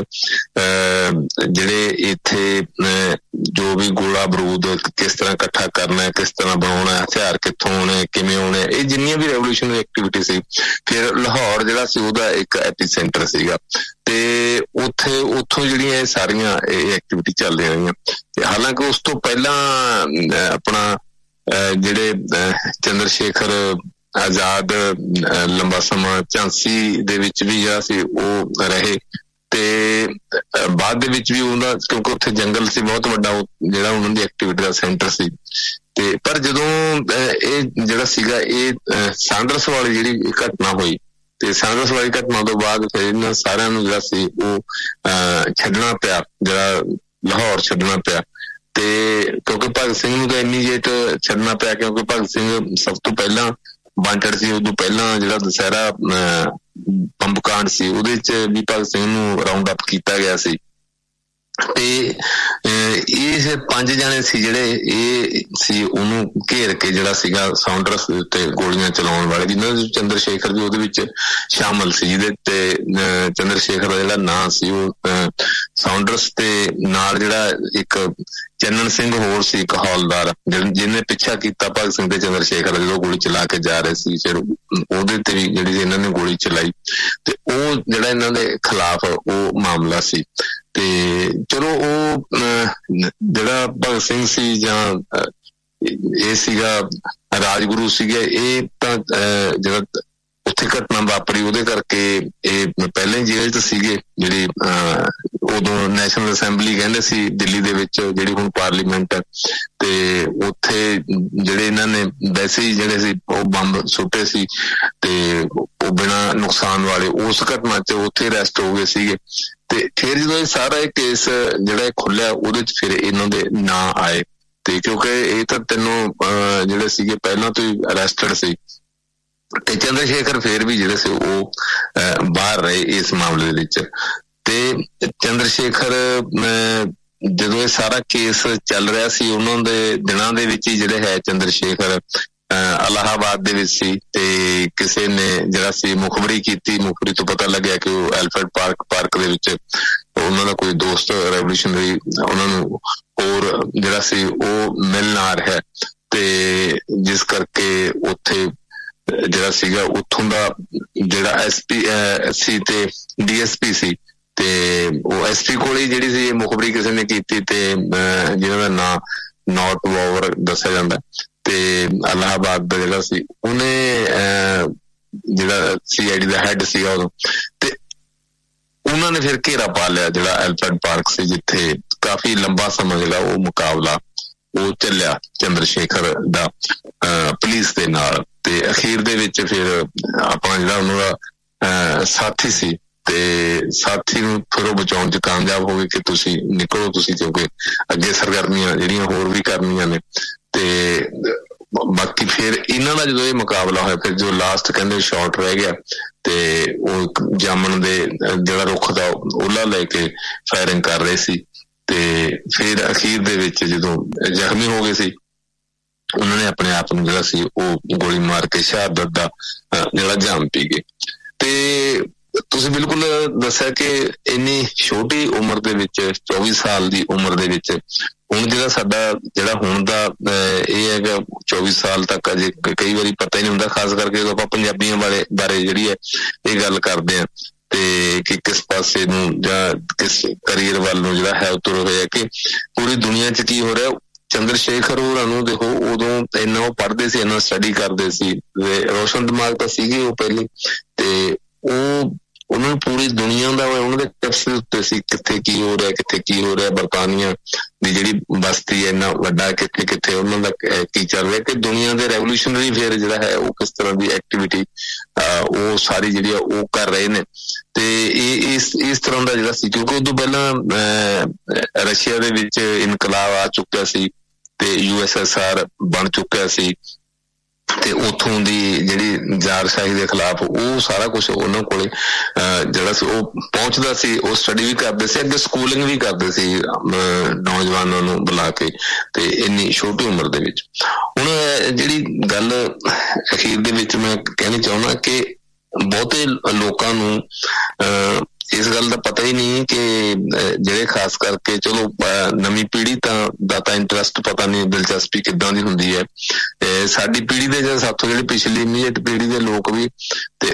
[SPEAKER 4] ਜਿਹੜੇ ਇੱਥੇ ਜੋ ਵੀ ਗੋਲਾ ਬਰੂਦ ਕਿਸ ਤਰ੍ਹਾਂ ਇਕੱਠਾ ਕਰਨਾ, ਕਿਸ ਤਰ੍ਹਾਂ ਬਣਾਉਣਾ, ਹਥਿਆਰ ਕਿੱਥੋਂ ਆਉਣੇ, ਕਿਵੇਂ ਆਉਣੇ, ਇਹ ਜਿੰਨੀਆਂ ਵੀ ਰੈਵੋਲੂਸ਼ਨਰੀ ਐਕਟੀਵਿਟੀ ਸੀ। ਫਿਰ ਲਾਹੌਰ ਜਿਹੜਾ ਸੀ ਉਹਦਾ ਇੱਕ ਐਪੀਸੈਂਟਰ ਸੀਗਾ, ਤੇ ਉੱਥੋਂ ਜਿਹੜੀਆਂ ਇਹ ਸਾਰੀਆਂ ਇਹ ਐਕਟੀਵਿਟੀ ਚੱਲਦੀਆਂ ਰਹੀਆਂ। ਹਾਲਾਂਕਿ ਉਸ ਤੋਂ ਪਹਿਲਾਂ ਆਪਣਾ ਜਿਹੜੇ ਚੰਦਰ ਸ਼ੇਖਰ ਆਜ਼ਾਦ ਲੰਬਾ ਸਮਾਂ ਝਾਂਸੀ ਦੇ ਵਿੱਚ ਵੀ ਜਿਹੜਾ ਸੀ ਉਹ ਰਹੇ, ਤੇ ਬਾਅਦ ਦੇ ਵਿੱਚ ਵੀ ਉਹਨਾਂ, ਕਿਉਂਕਿ ਉੱਥੇ ਜੰਗਲ ਸੀ ਬਹੁਤ ਵੱਡਾ, ਜਿਹੜਾ ਉਹਨਾਂ ਦੀ ਐਕਟੀਵਿਟੀ ਦਾ ਸੈਂਟਰ ਸੀ। ਤੇ ਪਰ ਜਦੋਂ ਇਹ ਜਿਹੜਾ ਸੀਗਾ ਇਹ ਸਾਂਡਰਸ ਵਾਲੀ ਜਿਹੜੀ ਘਟਨਾ ਹੋਈ, ਤੇ ਸਾਂਡਰਸ ਵਾਲੀ ਘਟਨਾ ਤੋਂ ਬਾਅਦ ਫਿਰ ਇਹਨਾਂ ਸਾਰਿਆਂ ਨੂੰ ਜਿਹੜਾ ਸੀ ਉਹ ਛੱਡਣਾ ਪਿਆ, ਜਿਹੜਾ ਲਾਹੌਰ ਛੱਡਣਾ ਪਿਆ। ਤੇ ਕਿਉਂਕਿ ਭਗਤ ਸਿੰਘ ਨੂੰ ਤਾਂ ਇਮੀਡੀਏਟ ਛੱਡਣਾ ਪਿਆ, ਕਿਉਂਕਿ ਭਗਤ ਸਿੰਘ ਸਭ ਤੋਂ ਪਹਿਲਾਂ ਵਾਂਟਡ ਸੀ। ਉਦੋਂ ਪਹਿਲਾਂ ਜਿਹੜਾ ਦੁਸਹਿਰਾ ਬੰਬ ਕਾਂਡ ਸੀ, ਉਹਦੇ 'ਚ ਵੀ ਭਗਤ ਸਿੰਘ ਨੂੰ ਰਾਉਂਡ ਅਪ ਕੀਤਾ ਗਿਆ ਸੀ। ਤੇ ਇਹ 5 ਜਣੇ ਸੀ ਜਿਹੜੇ ਇਹ ਸੀ ਉਹਨੂੰ ਘੇਰ ਕੇ ਜਿਹੜਾ ਸੀਗਾ ਸਾਉਂਡਰਸ ਦੇ ਉੱਤੇ ਗੋਲੀਆਂ ਚਲਾਉਣ ਵਾਲੇ, ਜਿਨ੍ਹਾਂ ਦੇ ਚੰਦਰ ਸ਼ੇਖਰ ਵੀ ਉਹਦੇ ਵਿੱਚ ਸ਼ਾਮਲ ਸੀ, ਜਿਹਦੇ ਤੇ ਚੰਦਰ ਸ਼ੇਖਰ ਦਾ ਜਿਹੜਾ ਨਾਂ ਸੀ ਉਹ ਸਾਉਂਡਰਸ ਤੇ ਨਾਲ ਜਿਹੜਾ ਇੱਕ ਚੰਨਣ ਸਿੰਘ ਹੋਰ ਸੀ, ਇੱਕ ਹੌਲਦਾਰ, ਜਿਹਨੇ ਪਿੱਛਾ ਕੀਤਾ ਭਗਤ ਸਿੰਘ ਤੇ ਚੰਦਰ ਸ਼ੇਖਰ ਜਦੋਂ ਗੋਲੀ ਚਲਾ ਕੇ ਜਾ ਰਹੇ ਸੀ। ਫਿਰ ਉਹਦੇ ਤੇ ਵੀ ਜਿਹੜੀ ਇਹਨਾਂ ਨੇ ਗੋਲੀ ਚਲਾਈ, ਤੇ ਉਹ ਜਿਹੜਾ ਇਹਨਾਂ ਦੇ ਖਿਲਾਫ ਉਹ ਮਾਮਲਾ ਸੀ। ਤੇ ਚਲੋ ਉਹ ਜਿਹੜਾ ਭਗਤ ਸਿੰਘ ਸੀ ਜਾਂ ਇਹ ਸੀਗਾ ਰਾਜਗੁਰੂ ਸੀਗੇ, ਇਹ ਤਾਂ ਜਿਹੜਾ ਉੱਥੇ ਘਟਨਾ ਵਾਪਰੀ ਉਹਦੇ ਕਰਕੇ ਇਹ ਪਹਿਲਾਂ ਹੀ ਜੇਲ੍ਹ 'ਚ ਸੀਗੇ। ਜਿਹੜੀ ਉਦੋਂ ਨੈਸ਼ਨਲ ਅਸੈਂਬਲੀ ਕਹਿੰਦੇ ਸੀ ਦਿੱਲੀ ਦੇ ਵਿੱਚ, ਜਿਹੜੀ ਹੁਣ ਪਾਰਲੀਮੈਂਟ ਹੈ, ਤੇ ਉੱਥੇ ਜਿਹੜੇ ਇਹਨਾਂ ਨੇ ਵੈਸੇ ਹੀ ਜਿਹੜੇ ਸੀ ਉਹ ਬੰਬ ਸੁੱਟੇ ਸੀ, ਤੇ ਉਹ ਬਿਨਾਂ ਨੁਕਸਾਨ ਵਾਲੇ, ਉਸ ਘਟਨਾ 'ਚ ਉੱਥੇ ਅਰੈਸਟ ਹੋ ਗਏ ਸੀਗੇ। ਤੇ ਫਿਰ ਜਦੋਂ ਇਹ ਸਾਰਾ ਇਹ ਕੇਸ ਜਿਹੜਾ ਖੁੱਲਿਆ, ਉਹਦੇ 'ਚ ਫਿਰ ਇਹਨਾਂ ਦੇ ਨਾਂ ਆਏ, ਤੇ ਕਿਉਂਕਿ ਇਹ ਤਾਂ ਤਿੰਨੋਂ ਜਿਹੜੇ ਸੀਗੇ ਪਹਿਲਾਂ ਤੋਂ ਹੀ ਅਰੈਸਟਡ ਸੀ, ਤੇ ਚੰਦਰ ਸ਼ੇਖਰ ਫਿਰ ਵੀ ਜਿਹੜੇ ਸੀ ਉਹ ਬਾਹਰ ਰਹੇ ਇਸ ਮਾਮਲੇ ਦੇ ਵਿੱਚ। ਤੇ ਚੰਦਰ ਸ਼ੇਖਰ ਜਦੋਂ ਇਹ ਸਾਰਾ ਕੇਸ ਚੱਲ ਰਿਹਾ ਸੀ, ਉਹਨਾਂ ਦੇ ਦਿਨਾਂ ਦੇ ਵਿੱਚ ਹੀ ਜਿਹੜੇ ਹੈ ਚੰਦਰ ਸ਼ੇਖਰ ਇਲਾਹਾਬਾਦ ਦੇ ਵਿੱਚ ਸੀ, ਤੇ ਕਿਸੇ ਨੇ ਜਿਹੜਾ ਸੀ ਮੁਖਬਰੀ ਕੀਤੀ। ਮੁਖਬਰੀ ਤੋਂ ਪਤਾ ਲੱਗਿਆ ਕਿ ਉਹ ਐਲਫਰਡ ਪਾਰਕ ਦੇ ਵਿੱਚ ਉਹਨਾਂ ਦਾ ਕੋਈ ਦੋਸਤ ਰੈਵੋਲੂਸ਼ਨਰੀ ਉਹਨਾਂ ਨੂੰ ਹੋਰ ਜਿਹੜਾ ਸੀ ਉਹ ਮਿਲਣ ਆ ਰਿਹਾ, ਤੇ ਜਿਸ ਕਰਕੇ ਉੱਥੇ ਜਿਹੜਾ ਸੀਗਾ ਉੱਥੋਂ ਦਾ ਜਿਹੜਾ SP ਸੀ ਤੇ DSP ਸੀ, ਤੇ ਉਹ SP ਕੋਲ ਹੀ ਜਿਹੜੀ ਸੀ ਮੁਖਬਰੀ ਕਿਸੇ ਨੇ ਕੀਤੀ, ਤੇ ਜਿਹਨਾਂ ਦਾ ਨਾਂ ਨੌਟ ਵੋਵਰ ਦੱਸਿਆ ਜਾਂਦਾ, ਤੇ ਇਲਾਹਾਬਾਦ ਦਾ ਜਿਹੜਾ ਸੀ ਉਹਨੇ ਜਿਹੜਾ CID ਦਾ ਹੈਡ ਸੀਗਾ ਉਦੋਂ, ਤੇ ਉਹਨਾਂ ਨੇ ਫਿਰ ਘੇਰਾ ਪਾ ਲਿਆ ਜਿਹੜਾ ਐਲਫਰਡ ਪਾਰਕ ਸੀ, ਜਿੱਥੇ ਕਾਫੀ ਲੰਬਾ ਸਮਾਂ ਜਿਹੜਾ ਉਹ ਮੁਕਾਬਲਾ ਉਹ ਚੱਲਿਆ ਚੰਦਰ ਸ਼ੇਖਰ ਦਾ ਪੁਲਿਸ ਦੇ ਨਾਲ। ਤੇ ਅਖੀਰ ਦੇ ਵਿੱਚ ਫਿਰ ਆਪਣਾ ਜਿਹੜਾ ਉਹਨਾਂ ਦਾ ਸਾਥੀ ਸੀ, ਤੇ ਸਾਥੀ ਨੂੰ ਫਿਰ ਉਹ ਬਚਾਉਣ 'ਚ ਕਾਮਯਾਬ ਹੋ ਗਏ ਕਿ ਤੁਸੀਂ ਨਿਕਲੋ, ਤੁਸੀਂ ਕਿਉਂਕਿ ਅੱਗੇ ਸਰਗਰਮੀਆਂ ਜਿਹੜੀਆਂ ਹੋਰ ਵੀ ਕਰਨੀਆਂ ਨੇ। ਤੇ ਬਾਕੀ ਫਿਰ ਇਹਨਾਂ ਦਾ ਜਦੋਂ ਇਹ ਮੁਕਾਬਲਾ ਹੋਇਆ, ਫਿਰ ਜੋ ਲਾਸਟ ਕਹਿੰਦੇ ਸ਼ਾਟ ਰਹਿ ਗਿਆ ਤੇ ਉਹ ਜਾਮਣ ਦੇ ਜਿਹੜਾ ਰੁੱਖ ਦਾ ਉਹਲਾ ਲੈ ਕੇ ਫਾਇਰਿੰਗ ਕਰ ਰਹੇ ਸੀ ਤੇ ਫਿਰ ਅਖੀਰ ਦੇ ਵਿੱਚ ਜਦੋਂ ਜ਼ਖਮੀ ਹੋ ਗਏ ਸੀ ਉਹਨਾਂ ਨੇ ਆਪਣੇ ਆਪ ਨੂੰ ਜਿਹੜਾ ਸੀ ਉਹ ਗੋਲੀ ਮਾਰ ਕੇ ਸ਼ਹਾਦਤ ਦਾ ਜਿਹੜਾ ਜਾਮ ਪੀ ਗਏ। ਤੇ ਤੁਸੀਂ ਬਿਲਕੁਲ ਦੱਸਿਆ ਕਿ ਇੰਨੀ ਛੋਟੀ ਉਮਰ ਦੇ ਵਿੱਚ 24 ਸਾਲ ਦੀ ਉਮਰ ਦੇ ਵਿੱਚ ਹੁਣ ਜਿਹੜਾ ਸਾਡਾ ਜਿਹੜਾ ਹੁਣ ਦਾ ਇਹ ਹੈਗਾ 24 ਸਾਲ ਤੱਕ ਅਜੇ ਕਈ ਵਾਰੀ ਪਤਾ ਹੀ ਨਹੀਂ ਹੁੰਦਾ, ਖਾਸ ਕਰਕੇ ਜਦੋਂ ਆਪਾਂ ਪੰਜਾਬੀਆਂ ਬਾਰੇ ਜਿਹੜੀ ਹੈ ਇਹ ਗੱਲ ਕਰਦੇ ਹਾਂ ਤੇ ਕਿ ਕਿਸ ਪਾਸੇ ਨੂੰ ਜਾਂ ਕਿਸ ਕਰੀਅਰ ਵੱਲ ਨੂੰ ਜਿਹੜਾ ਹੈ ਤੁਰ ਹੋਇਆ ਕਿ ਪੂਰੀ ਦੁਨੀਆ 'ਚ ਕੀ ਹੋ ਰਿਹਾ। ਚੰਦਰ ਸ਼ੇਖਰ ਹੋਰਾਂ ਨੂੰ ਦੇਖੋ ਉਦੋਂ ਇੰਨਾ ਉਹ ਪੜ੍ਹਦੇ ਸੀ, ਇੰਨਾ ਸਟੱਡੀ ਕਰਦੇ ਸੀ, ਰੋਸ਼ਨ ਦਿਮਾਗ ਤਾਂ ਸੀਗੇ ਉਹ ਪਹਿਲੇ, ਤੇ ਉਹ ਉਹਨਾਂ ਨੂੰ ਪੂਰੀ ਦੁਨੀਆ ਦਾ ਉਹਨਾਂ ਦੇ ਟਿਪਸ ਦੇ ਉੱਤੇ ਸੀ ਕਿੱਥੇ ਕੀ ਹੋ ਰਿਹਾ, ਕਿੱਥੇ ਕੀ ਹੋ ਰਿਹਾ, ਬਰਤਾਨੀਆ ਦੀ ਜਿਹੜੀ ਬਸਤੀ ਹੈ ਇੰਨਾ ਵੱਡਾ ਕਿੱਥੇ ਕਿੱਥੇ ਉਹਨਾਂ ਦਾ ਕੀ ਚੱਲ ਰਿਹਾ, ਕਿ ਦੁਨੀਆ ਦੇ ਰੈਵੋਲੂਸ਼ਨਰੀ ਫੇਰ ਜਿਹੜਾ ਹੈ ਉਹ ਕਿਸ ਤਰ੍ਹਾਂ ਦੀ ਐਕਟੀਵਿਟੀ ਉਹ ਸਾਰੀ ਜਿਹੜੀ ਆ ਉਹ ਕਰ ਰਹੇ ਨੇ। ਤੇ ਇਹ ਇਸ ਤਰ੍ਹਾਂ ਦਾ ਜਿਹੜਾ ਸੀ ਕਿਉਂਕਿ ਉਦੋਂ ਪਹਿਲਾਂ ਰਸ਼ੀਆ ਦੇ ਵਿੱਚ ਇਨਕਲਾਬ ਆ ਚੁੱਕਿਆ ਸੀ ਤੇ USSR ਬਣ ਚੁੱਕਿਆ ਸੀ ਤੇ ਉੱਥੋਂ ਦੀ ਜਿਹੜੀ ਜ਼ਾਰਸ਼ਾਹੀ ਦੇ ਖਿਲਾਫ ਉਹ ਸਾਰਾ ਕੁਛ ਉਹਨਾਂ ਕੋਲੇ ਜਿਹੜਾ ਸੀ ਉਹ ਪਹੁੰਚਦਾ ਸੀ। ਉਹ ਸਟੱਡੀ ਵੀ ਕਰਦੇ ਸੀ, ਅੱਗੇ ਸਕੂਲਿੰਗ ਵੀ ਕਰਦੇ ਸੀ ਨੌਜਵਾਨਾਂ ਨੂੰ ਬੁਲਾ ਕੇ ਤੇ ਇੰਨੀ ਛੋਟੀ ਉਮਰ ਦੇ ਵਿੱਚ। ਹੁਣ ਜਿਹੜੀ ਗੱਲ ਅਖੀਰ ਦੇ ਵਿੱਚ ਮੈਂ ਕਹਿਣੀ ਚਾਹੁੰਦਾ ਕਿ ਬਹੁਤੇ ਲੋਕਾਂ ਨੂੰ ਇਸ ਗੱਲ ਦਾ ਪਤਾ ਹੀ ਨਹੀਂ ਕਿ ਜਿਹੜੇ ਖਾਸ ਕਰਕੇ ਚਲੋ ਨਵੀਂ ਪੀੜ੍ਹੀ ਦਾ ਤਾਂ ਇੰਟਰਸਟ ਪਤਾ ਨਹੀਂ, ਦਿਲਚਸਪੀ ਕਿੱਦਾਂ ਦੀ ਹੁੰਦੀ ਹੈ। ਸਾਡੀ ਪੀੜ੍ਹੀ ਦੇ ਜਾਂ ਸਾਥੋਂ ਜਿਹੜੀ ਪਿਛਲੀ ਇਮੀਡੀਏਟ ਪੀੜ੍ਹੀ ਦੇ ਲੋਕ ਵੀ ਤੇ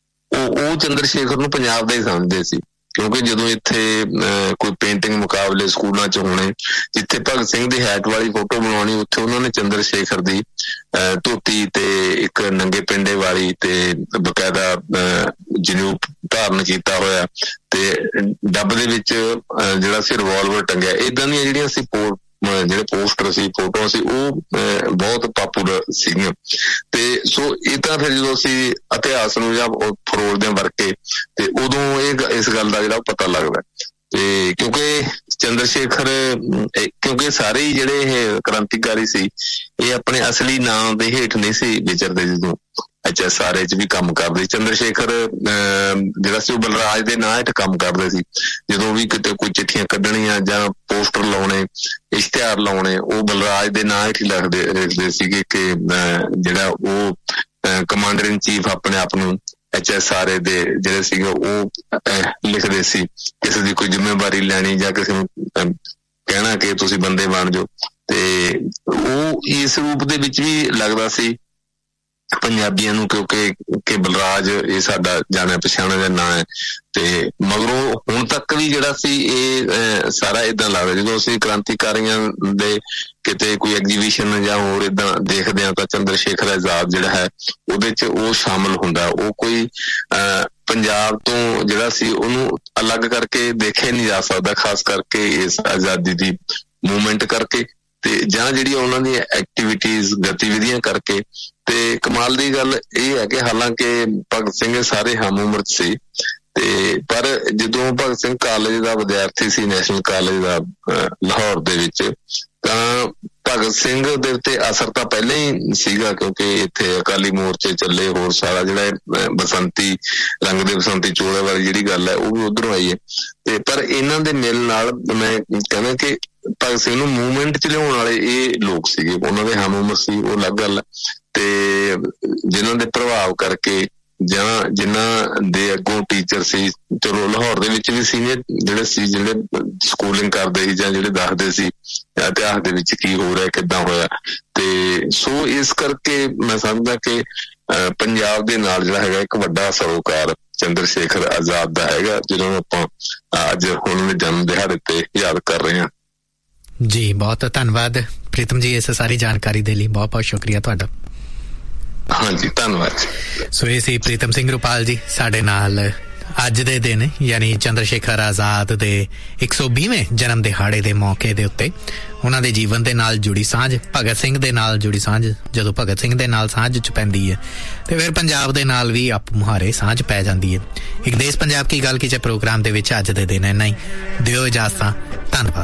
[SPEAKER 4] ਉਹ ਚੰਦਰ ਸ਼ੇਖਰ ਨੂੰ ਪੰਜਾਬ ਦਾ ਹੀ ਸਮਝਦੇ ਸੀ ਕਿਉਂਕਿ ਜਦੋਂ ਇੱਥੇ ਕੋਈ ਪੇਂਟਿੰਗ ਮੁਕਾਬਲੇ ਸਕੂਲਾਂ 'ਚ ਹੋਣੇ, ਜਿੱਥੇ ਭਗਤ ਸਿੰਘ ਦੀ ਹੈਟ ਵਾਲੀ ਫੋਟੋ ਬਣਾਉਣੀ ਉੱਥੇ ਉਹਨਾਂ ਨੇ ਚੰਦਰ ਸ਼ੇਖਰ ਦੀ ਧੋਤੀ ਤੇ ਇੱਕ ਨੰਗੇ ਪਿੰਡੇ ਵਾਲੀ ਤੇ ਬਕਾਇਦਾ ਜਨੇਊ ਧਾਰਨ ਕੀਤਾ ਹੋਇਆ ਤੇ ਡੱਬ ਦੇ ਵਿੱਚ ਜਿਹੜਾ ਸੀ ਰਿਵਾਲਵਰ ਟੰਗਿਆ, ਏਦਾਂ ਦੀਆਂ ਜਿਹੜੀਆਂ ਸੀ ਜਿਹੜੇ ਪੋਸਟਰ ਸੀ, ਫੋਟੋਆਂ ਸੀ, ਉਹ ਬਹੁਤ ਪਾਪੂਲਰ ਸੀਗੀਆਂ। ਤੇ ਸੋ ਇਹ ਤਾਂ ਫਿਰ ਜਦੋਂ ਅਸੀਂ ਇਤਿਹਾਸ ਨੂੰ ਜਾਂ ਫਰੋਲਦੇ ਵਰਕੇ ਤੇ ਉਦੋਂ ਇਸ ਗੱਲ ਦਾ ਜਿਹੜਾ ਪਤਾ ਲੱਗਦਾ ਤੇ ਕਿਉਂਕਿ ਚੰਦਰ ਸ਼ੇਖਰ ਕਿਉਂਕਿ ਸਾਰੇ ਹੀ ਜਿਹੜੇ ਇਹ ਕ੍ਰਾਂਤੀਕਾਰੀ ਸੀ ਇਹ ਆਪਣੇ ਅਸਲੀ ਨਾਂ ਦੇ ਹੇਠ ਨਹੀਂ ਸੀ ਵਿਚਰਦੇ। ਜਦੋਂ HSRA 'ਚ ਵੀ ਕੰਮ ਕਰਦੇ, ਚੰਦਰ ਸ਼ੇਖਰ ਜਿਹੜਾ ਸੀ ਉਹ ਬਲਰਾਜ ਦੇ ਨਾਂ ਹੇਠ ਕੰਮ ਕਰਦੇ ਸੀ। ਜਦੋਂ ਵੀ ਕਿਤੇ ਕੋਈ ਚਿੱਠੀਆਂ ਕੱਢਣੀਆਂ ਜਾਂ ਪੋਸਟਰ ਲਾਉਣੇ, ਇਸ਼ਤਿਹਾਰ ਲਾਉਣੇ, ਉਹ ਬਲਰਾਜ ਦੇ ਨਾਂ ਹੇਠ ਹੀ ਲਿਖਦੇ ਸੀਗੇ ਕਿ ਜਿਹੜਾ ਉਹ ਕਮਾਂਡਰ ਇਨ ਚੀਫ ਆਪਣੇ ਆਪ ਨੂੰ HSRA ਦੇ ਜਿਹੜੇ ਸੀਗੇ ਉਹ ਲਿਖਦੇ ਸੀ। ਕਿਸੇ ਦੀ ਕੋਈ ਜ਼ਿੰਮੇਵਾਰੀ ਲੈਣੀ ਜਾਂ ਕਿਸੇ ਨੂੰ ਕਹਿਣਾ ਕਿ ਤੁਸੀਂ ਬੰਦੇ ਬਣ ਜਾਓ ਤੇ ਉਹ ਇਸ ਰੂਪ ਦੇ ਵਿੱਚ ਵੀ ਲੱਗਦਾ ਸੀ ਪੰਜਾਬੀਆਂ ਨੂੰ ਕਿਉਂਕਿ ਬਲਰਾਜ ਇਹ ਸਾਡਾ ਜਾਣਿਆ ਪਛਾਣਿਆ ਦਾ ਨਾਂ ਹੈ। ਤੇ ਮਗਰੋਂ ਹੁਣ ਤੱਕ ਵੀ ਜਿਹੜਾ ਸੀ ਇਹ ਸਾਰਾ ਏਦਾਂ ਲੱਗਦਾ ਜਦੋਂ ਅਸੀਂ ਕ੍ਰਾਂਤੀਕਾਰੀਆਂ ਦੇ ਕਿਤੇ ਕੋਈ ਐਗਜੀਬਿਸ਼ਨ ਜਾਂ ਹੋਰ ਏਦਾਂ ਦੇਖਦੇ ਹਾਂ ਤਾਂ ਚੰਦਰ ਸ਼ੇਖਰ ਆਜ਼ਾਦ ਜਿਹੜਾ ਹੈ ਉਹਦੇ 'ਚ ਉਹ ਸ਼ਾਮਲ ਹੁੰਦਾ। ਉਹ ਕੋਈ ਪੰਜਾਬ ਤੋਂ ਜਿਹੜਾ ਸੀ ਉਹਨੂੰ ਅਲੱਗ ਕਰਕੇ ਦੇਖਿਆ ਨਹੀਂ ਜਾ ਸਕਦਾ, ਖਾਸ ਕਰਕੇ ਇਸ ਆਜ਼ਾਦੀ ਦੀ ਮੂਵਮੈਂਟ ਕਰਕੇ ਤੇ ਜਾਂ ਜਿਹੜੀਆਂ ਉਹਨਾਂ ਦੀਆਂ ਐਕਟੀਵਿਟੀਜ਼ ਗਤੀਵਿਧੀਆਂ ਕਰਕੇ। ਤੇ ਕਮਾਲ ਦੀ ਗੱਲ ਇਹ ਹੈ ਕਿ ਹਾਲਾਂਕਿ ਭਗਤ ਸਿੰਘ ਸਾਰੇ ਹਮ ਉਮਰ ਸੀ ਤੇ ਪਰ ਜਦੋਂ ਭਗਤ ਸਿੰਘ ਕਾਲਜ ਦਾ ਵਿਦਿਆਰਥੀ ਸੀ, ਨੈਸ਼ਨਲ ਕਾਲਜ ਦਾ ਲਾਹੌਰ ਦੇ ਵਿੱਚ, ਤਾਂ ਭਗਤ ਸਿੰਘ ਦੇ ਉੱਤੇ ਅਸਰ ਤਾਂ ਪਹਿਲਾਂ ਹੀ ਸੀਗਾ ਕਿਉਂਕਿ ਇੱਥੇ ਅਕਾਲੀ ਮੋਰਚੇ ਚੱਲੇ, ਹੋਰ ਸਾਰਾ ਜਿਹੜਾ ਬਸੰਤੀ ਰੰਗ ਦੇ ਬਸੰਤੀ ਚੋਲੇ ਵਾਲੀ ਜਿਹੜੀ ਗੱਲ ਹੈ ਉਹ ਵੀ ਉੱਧਰੋਂ ਆਈ ਹੈ। ਤੇ ਪਰ ਇਹਨਾਂ ਦੇ ਮਿਲ ਨਾਲ ਮੈਂ ਕਹਿੰਦਾ ਕਿ ਭਗਤ ਸਿੰਘ ਨੂੰ ਮੂਵਮੈਂਟ 'ਚ ਲਿਆਉਣ ਵਾਲੇ ਇਹ ਲੋਕ ਸੀਗੇ, ਉਹਨਾਂ ਦੇ ਹਮ ਉਮਰ ਸੀ, ਉਹ ਅਲੱਗ ਗੱਲ ਹੈ। ਤੇ ਜਿਨ੍ਹਾਂ ਦੇ ਪ੍ਰਭਾਵ ਕਰਕੇ ਜਾਂ ਜਿਨ੍ਹਾਂ ਦੇ ਅੱਗੋਂ ਟੀਚਰ ਸੀ, ਚਲੋ ਲਾਹੌਰ ਦੇ ਵਿੱਚ ਵੀ ਸੀਨੀਅਰ ਜਿਹੜੇ ਸੀ ਜਿਹੜੇ ਸਕੂਲਿੰਗ ਕਰਦੇ ਸੀ ਜਾਂ ਜਿਹੜੇ ਦੱਸਦੇ ਸੀ ਇਤਿਹਾਸ ਦੇ ਵਿੱਚ ਕੀ ਹੋ ਰਿਹਾ, ਕਿੱਦਾਂ ਹੋਇਆ। ਤੇ ਸੋ ਇਸ ਕਰਕੇ ਮੈਂ ਸਮਝਦਾ ਕਿ ਪੰਜਾਬ ਦੇ ਨਾਲ ਜਿਹੜਾ ਹੈਗਾ ਇੱਕ ਵੱਡਾ ਸਰੋਕਾਰ ਚੰਦਰ ਸ਼ੇਖਰ ਆਜ਼ਾਦ ਦਾ ਹੈਗਾ, ਜਿਹਨੂੰ ਆਪਾਂ ਅੱਜ ਉਹਨਾਂ ਦੇ ਜਨਮ ਦਿਹਾੜੇ ਤੇ ਯਾਦ ਕਰ ਰਹੇ ਹਾਂ।
[SPEAKER 3] ਜੀ ਬਹੁਤ ਧੰਨਵਾਦ ਪ੍ਰੀਤਮ ਜੀ ਇਸ ਸਾਰੀ ਜਾਣਕਾਰੀ ਦੇ ਲਈ, ਬਹੁਤ ਬਹੁਤ ਸ਼ੁਕਰੀਆ ਤੁਹਾਡਾ।
[SPEAKER 4] ਹਾਂਜੀ ਧੰਨਵਾਦ।
[SPEAKER 3] ਸੋ ਇਹ ਸੀ ਪ੍ਰੀਤਮ ਸਿੰਘ ਰੁਪਾਲ ਜੀ ਸਾਡੇ ਨਾਲ ਅੱਜ ਦੇ ਦਿਨ ਯਾਨੀ ਚੰਦਰ ਸ਼ੇਖਰ ਆਜ਼ਾਦ ਦੇ 120ਵੇਂ ਜਨਮ ਦਿਹਾੜੇ ਦੇ ਮੌਕੇ ਦੇ ਉੱਤੇ ਉਹਨਾਂ ਦੇ ਜੀਵਨ ਦੇ ਨਾਲ ਜੁੜੀ ਸਾਂਝ, ਭਗਤ ਸਿੰਘ ਦੇ ਨਾਲ ਜੁੜੀ ਸਾਂਝ। ਜਦੋਂ ਭਗਤ ਸਿੰਘ ਦੇ ਨਾਲ ਸਾਂਝ 'ਚ ਪੈਂਦੀ ਹੈ ਤੇ ਫਿਰ ਪੰਜਾਬ ਦੇ ਨਾਲ ਵੀ ਆਪ ਮੁਹਾਰੇ ਸਾਂਝ ਪੈ ਜਾਂਦੀ ਹੈ। ਇੱਕ ਦੇਸ਼ ਪੰਜਾਬ ਕੀ ਗੱਲ ਕੀ 'ਚ ਪ੍ਰੋਗਰਾਮ ਦੇ ਵਿੱਚ ਅੱਜ ਦੇ ਦਿਨ ਇੰਨਾ ਹੀ। ਦਿਓ ਇਜਾਜ਼ਤਾਂ, ਧੰਨਵਾਦ।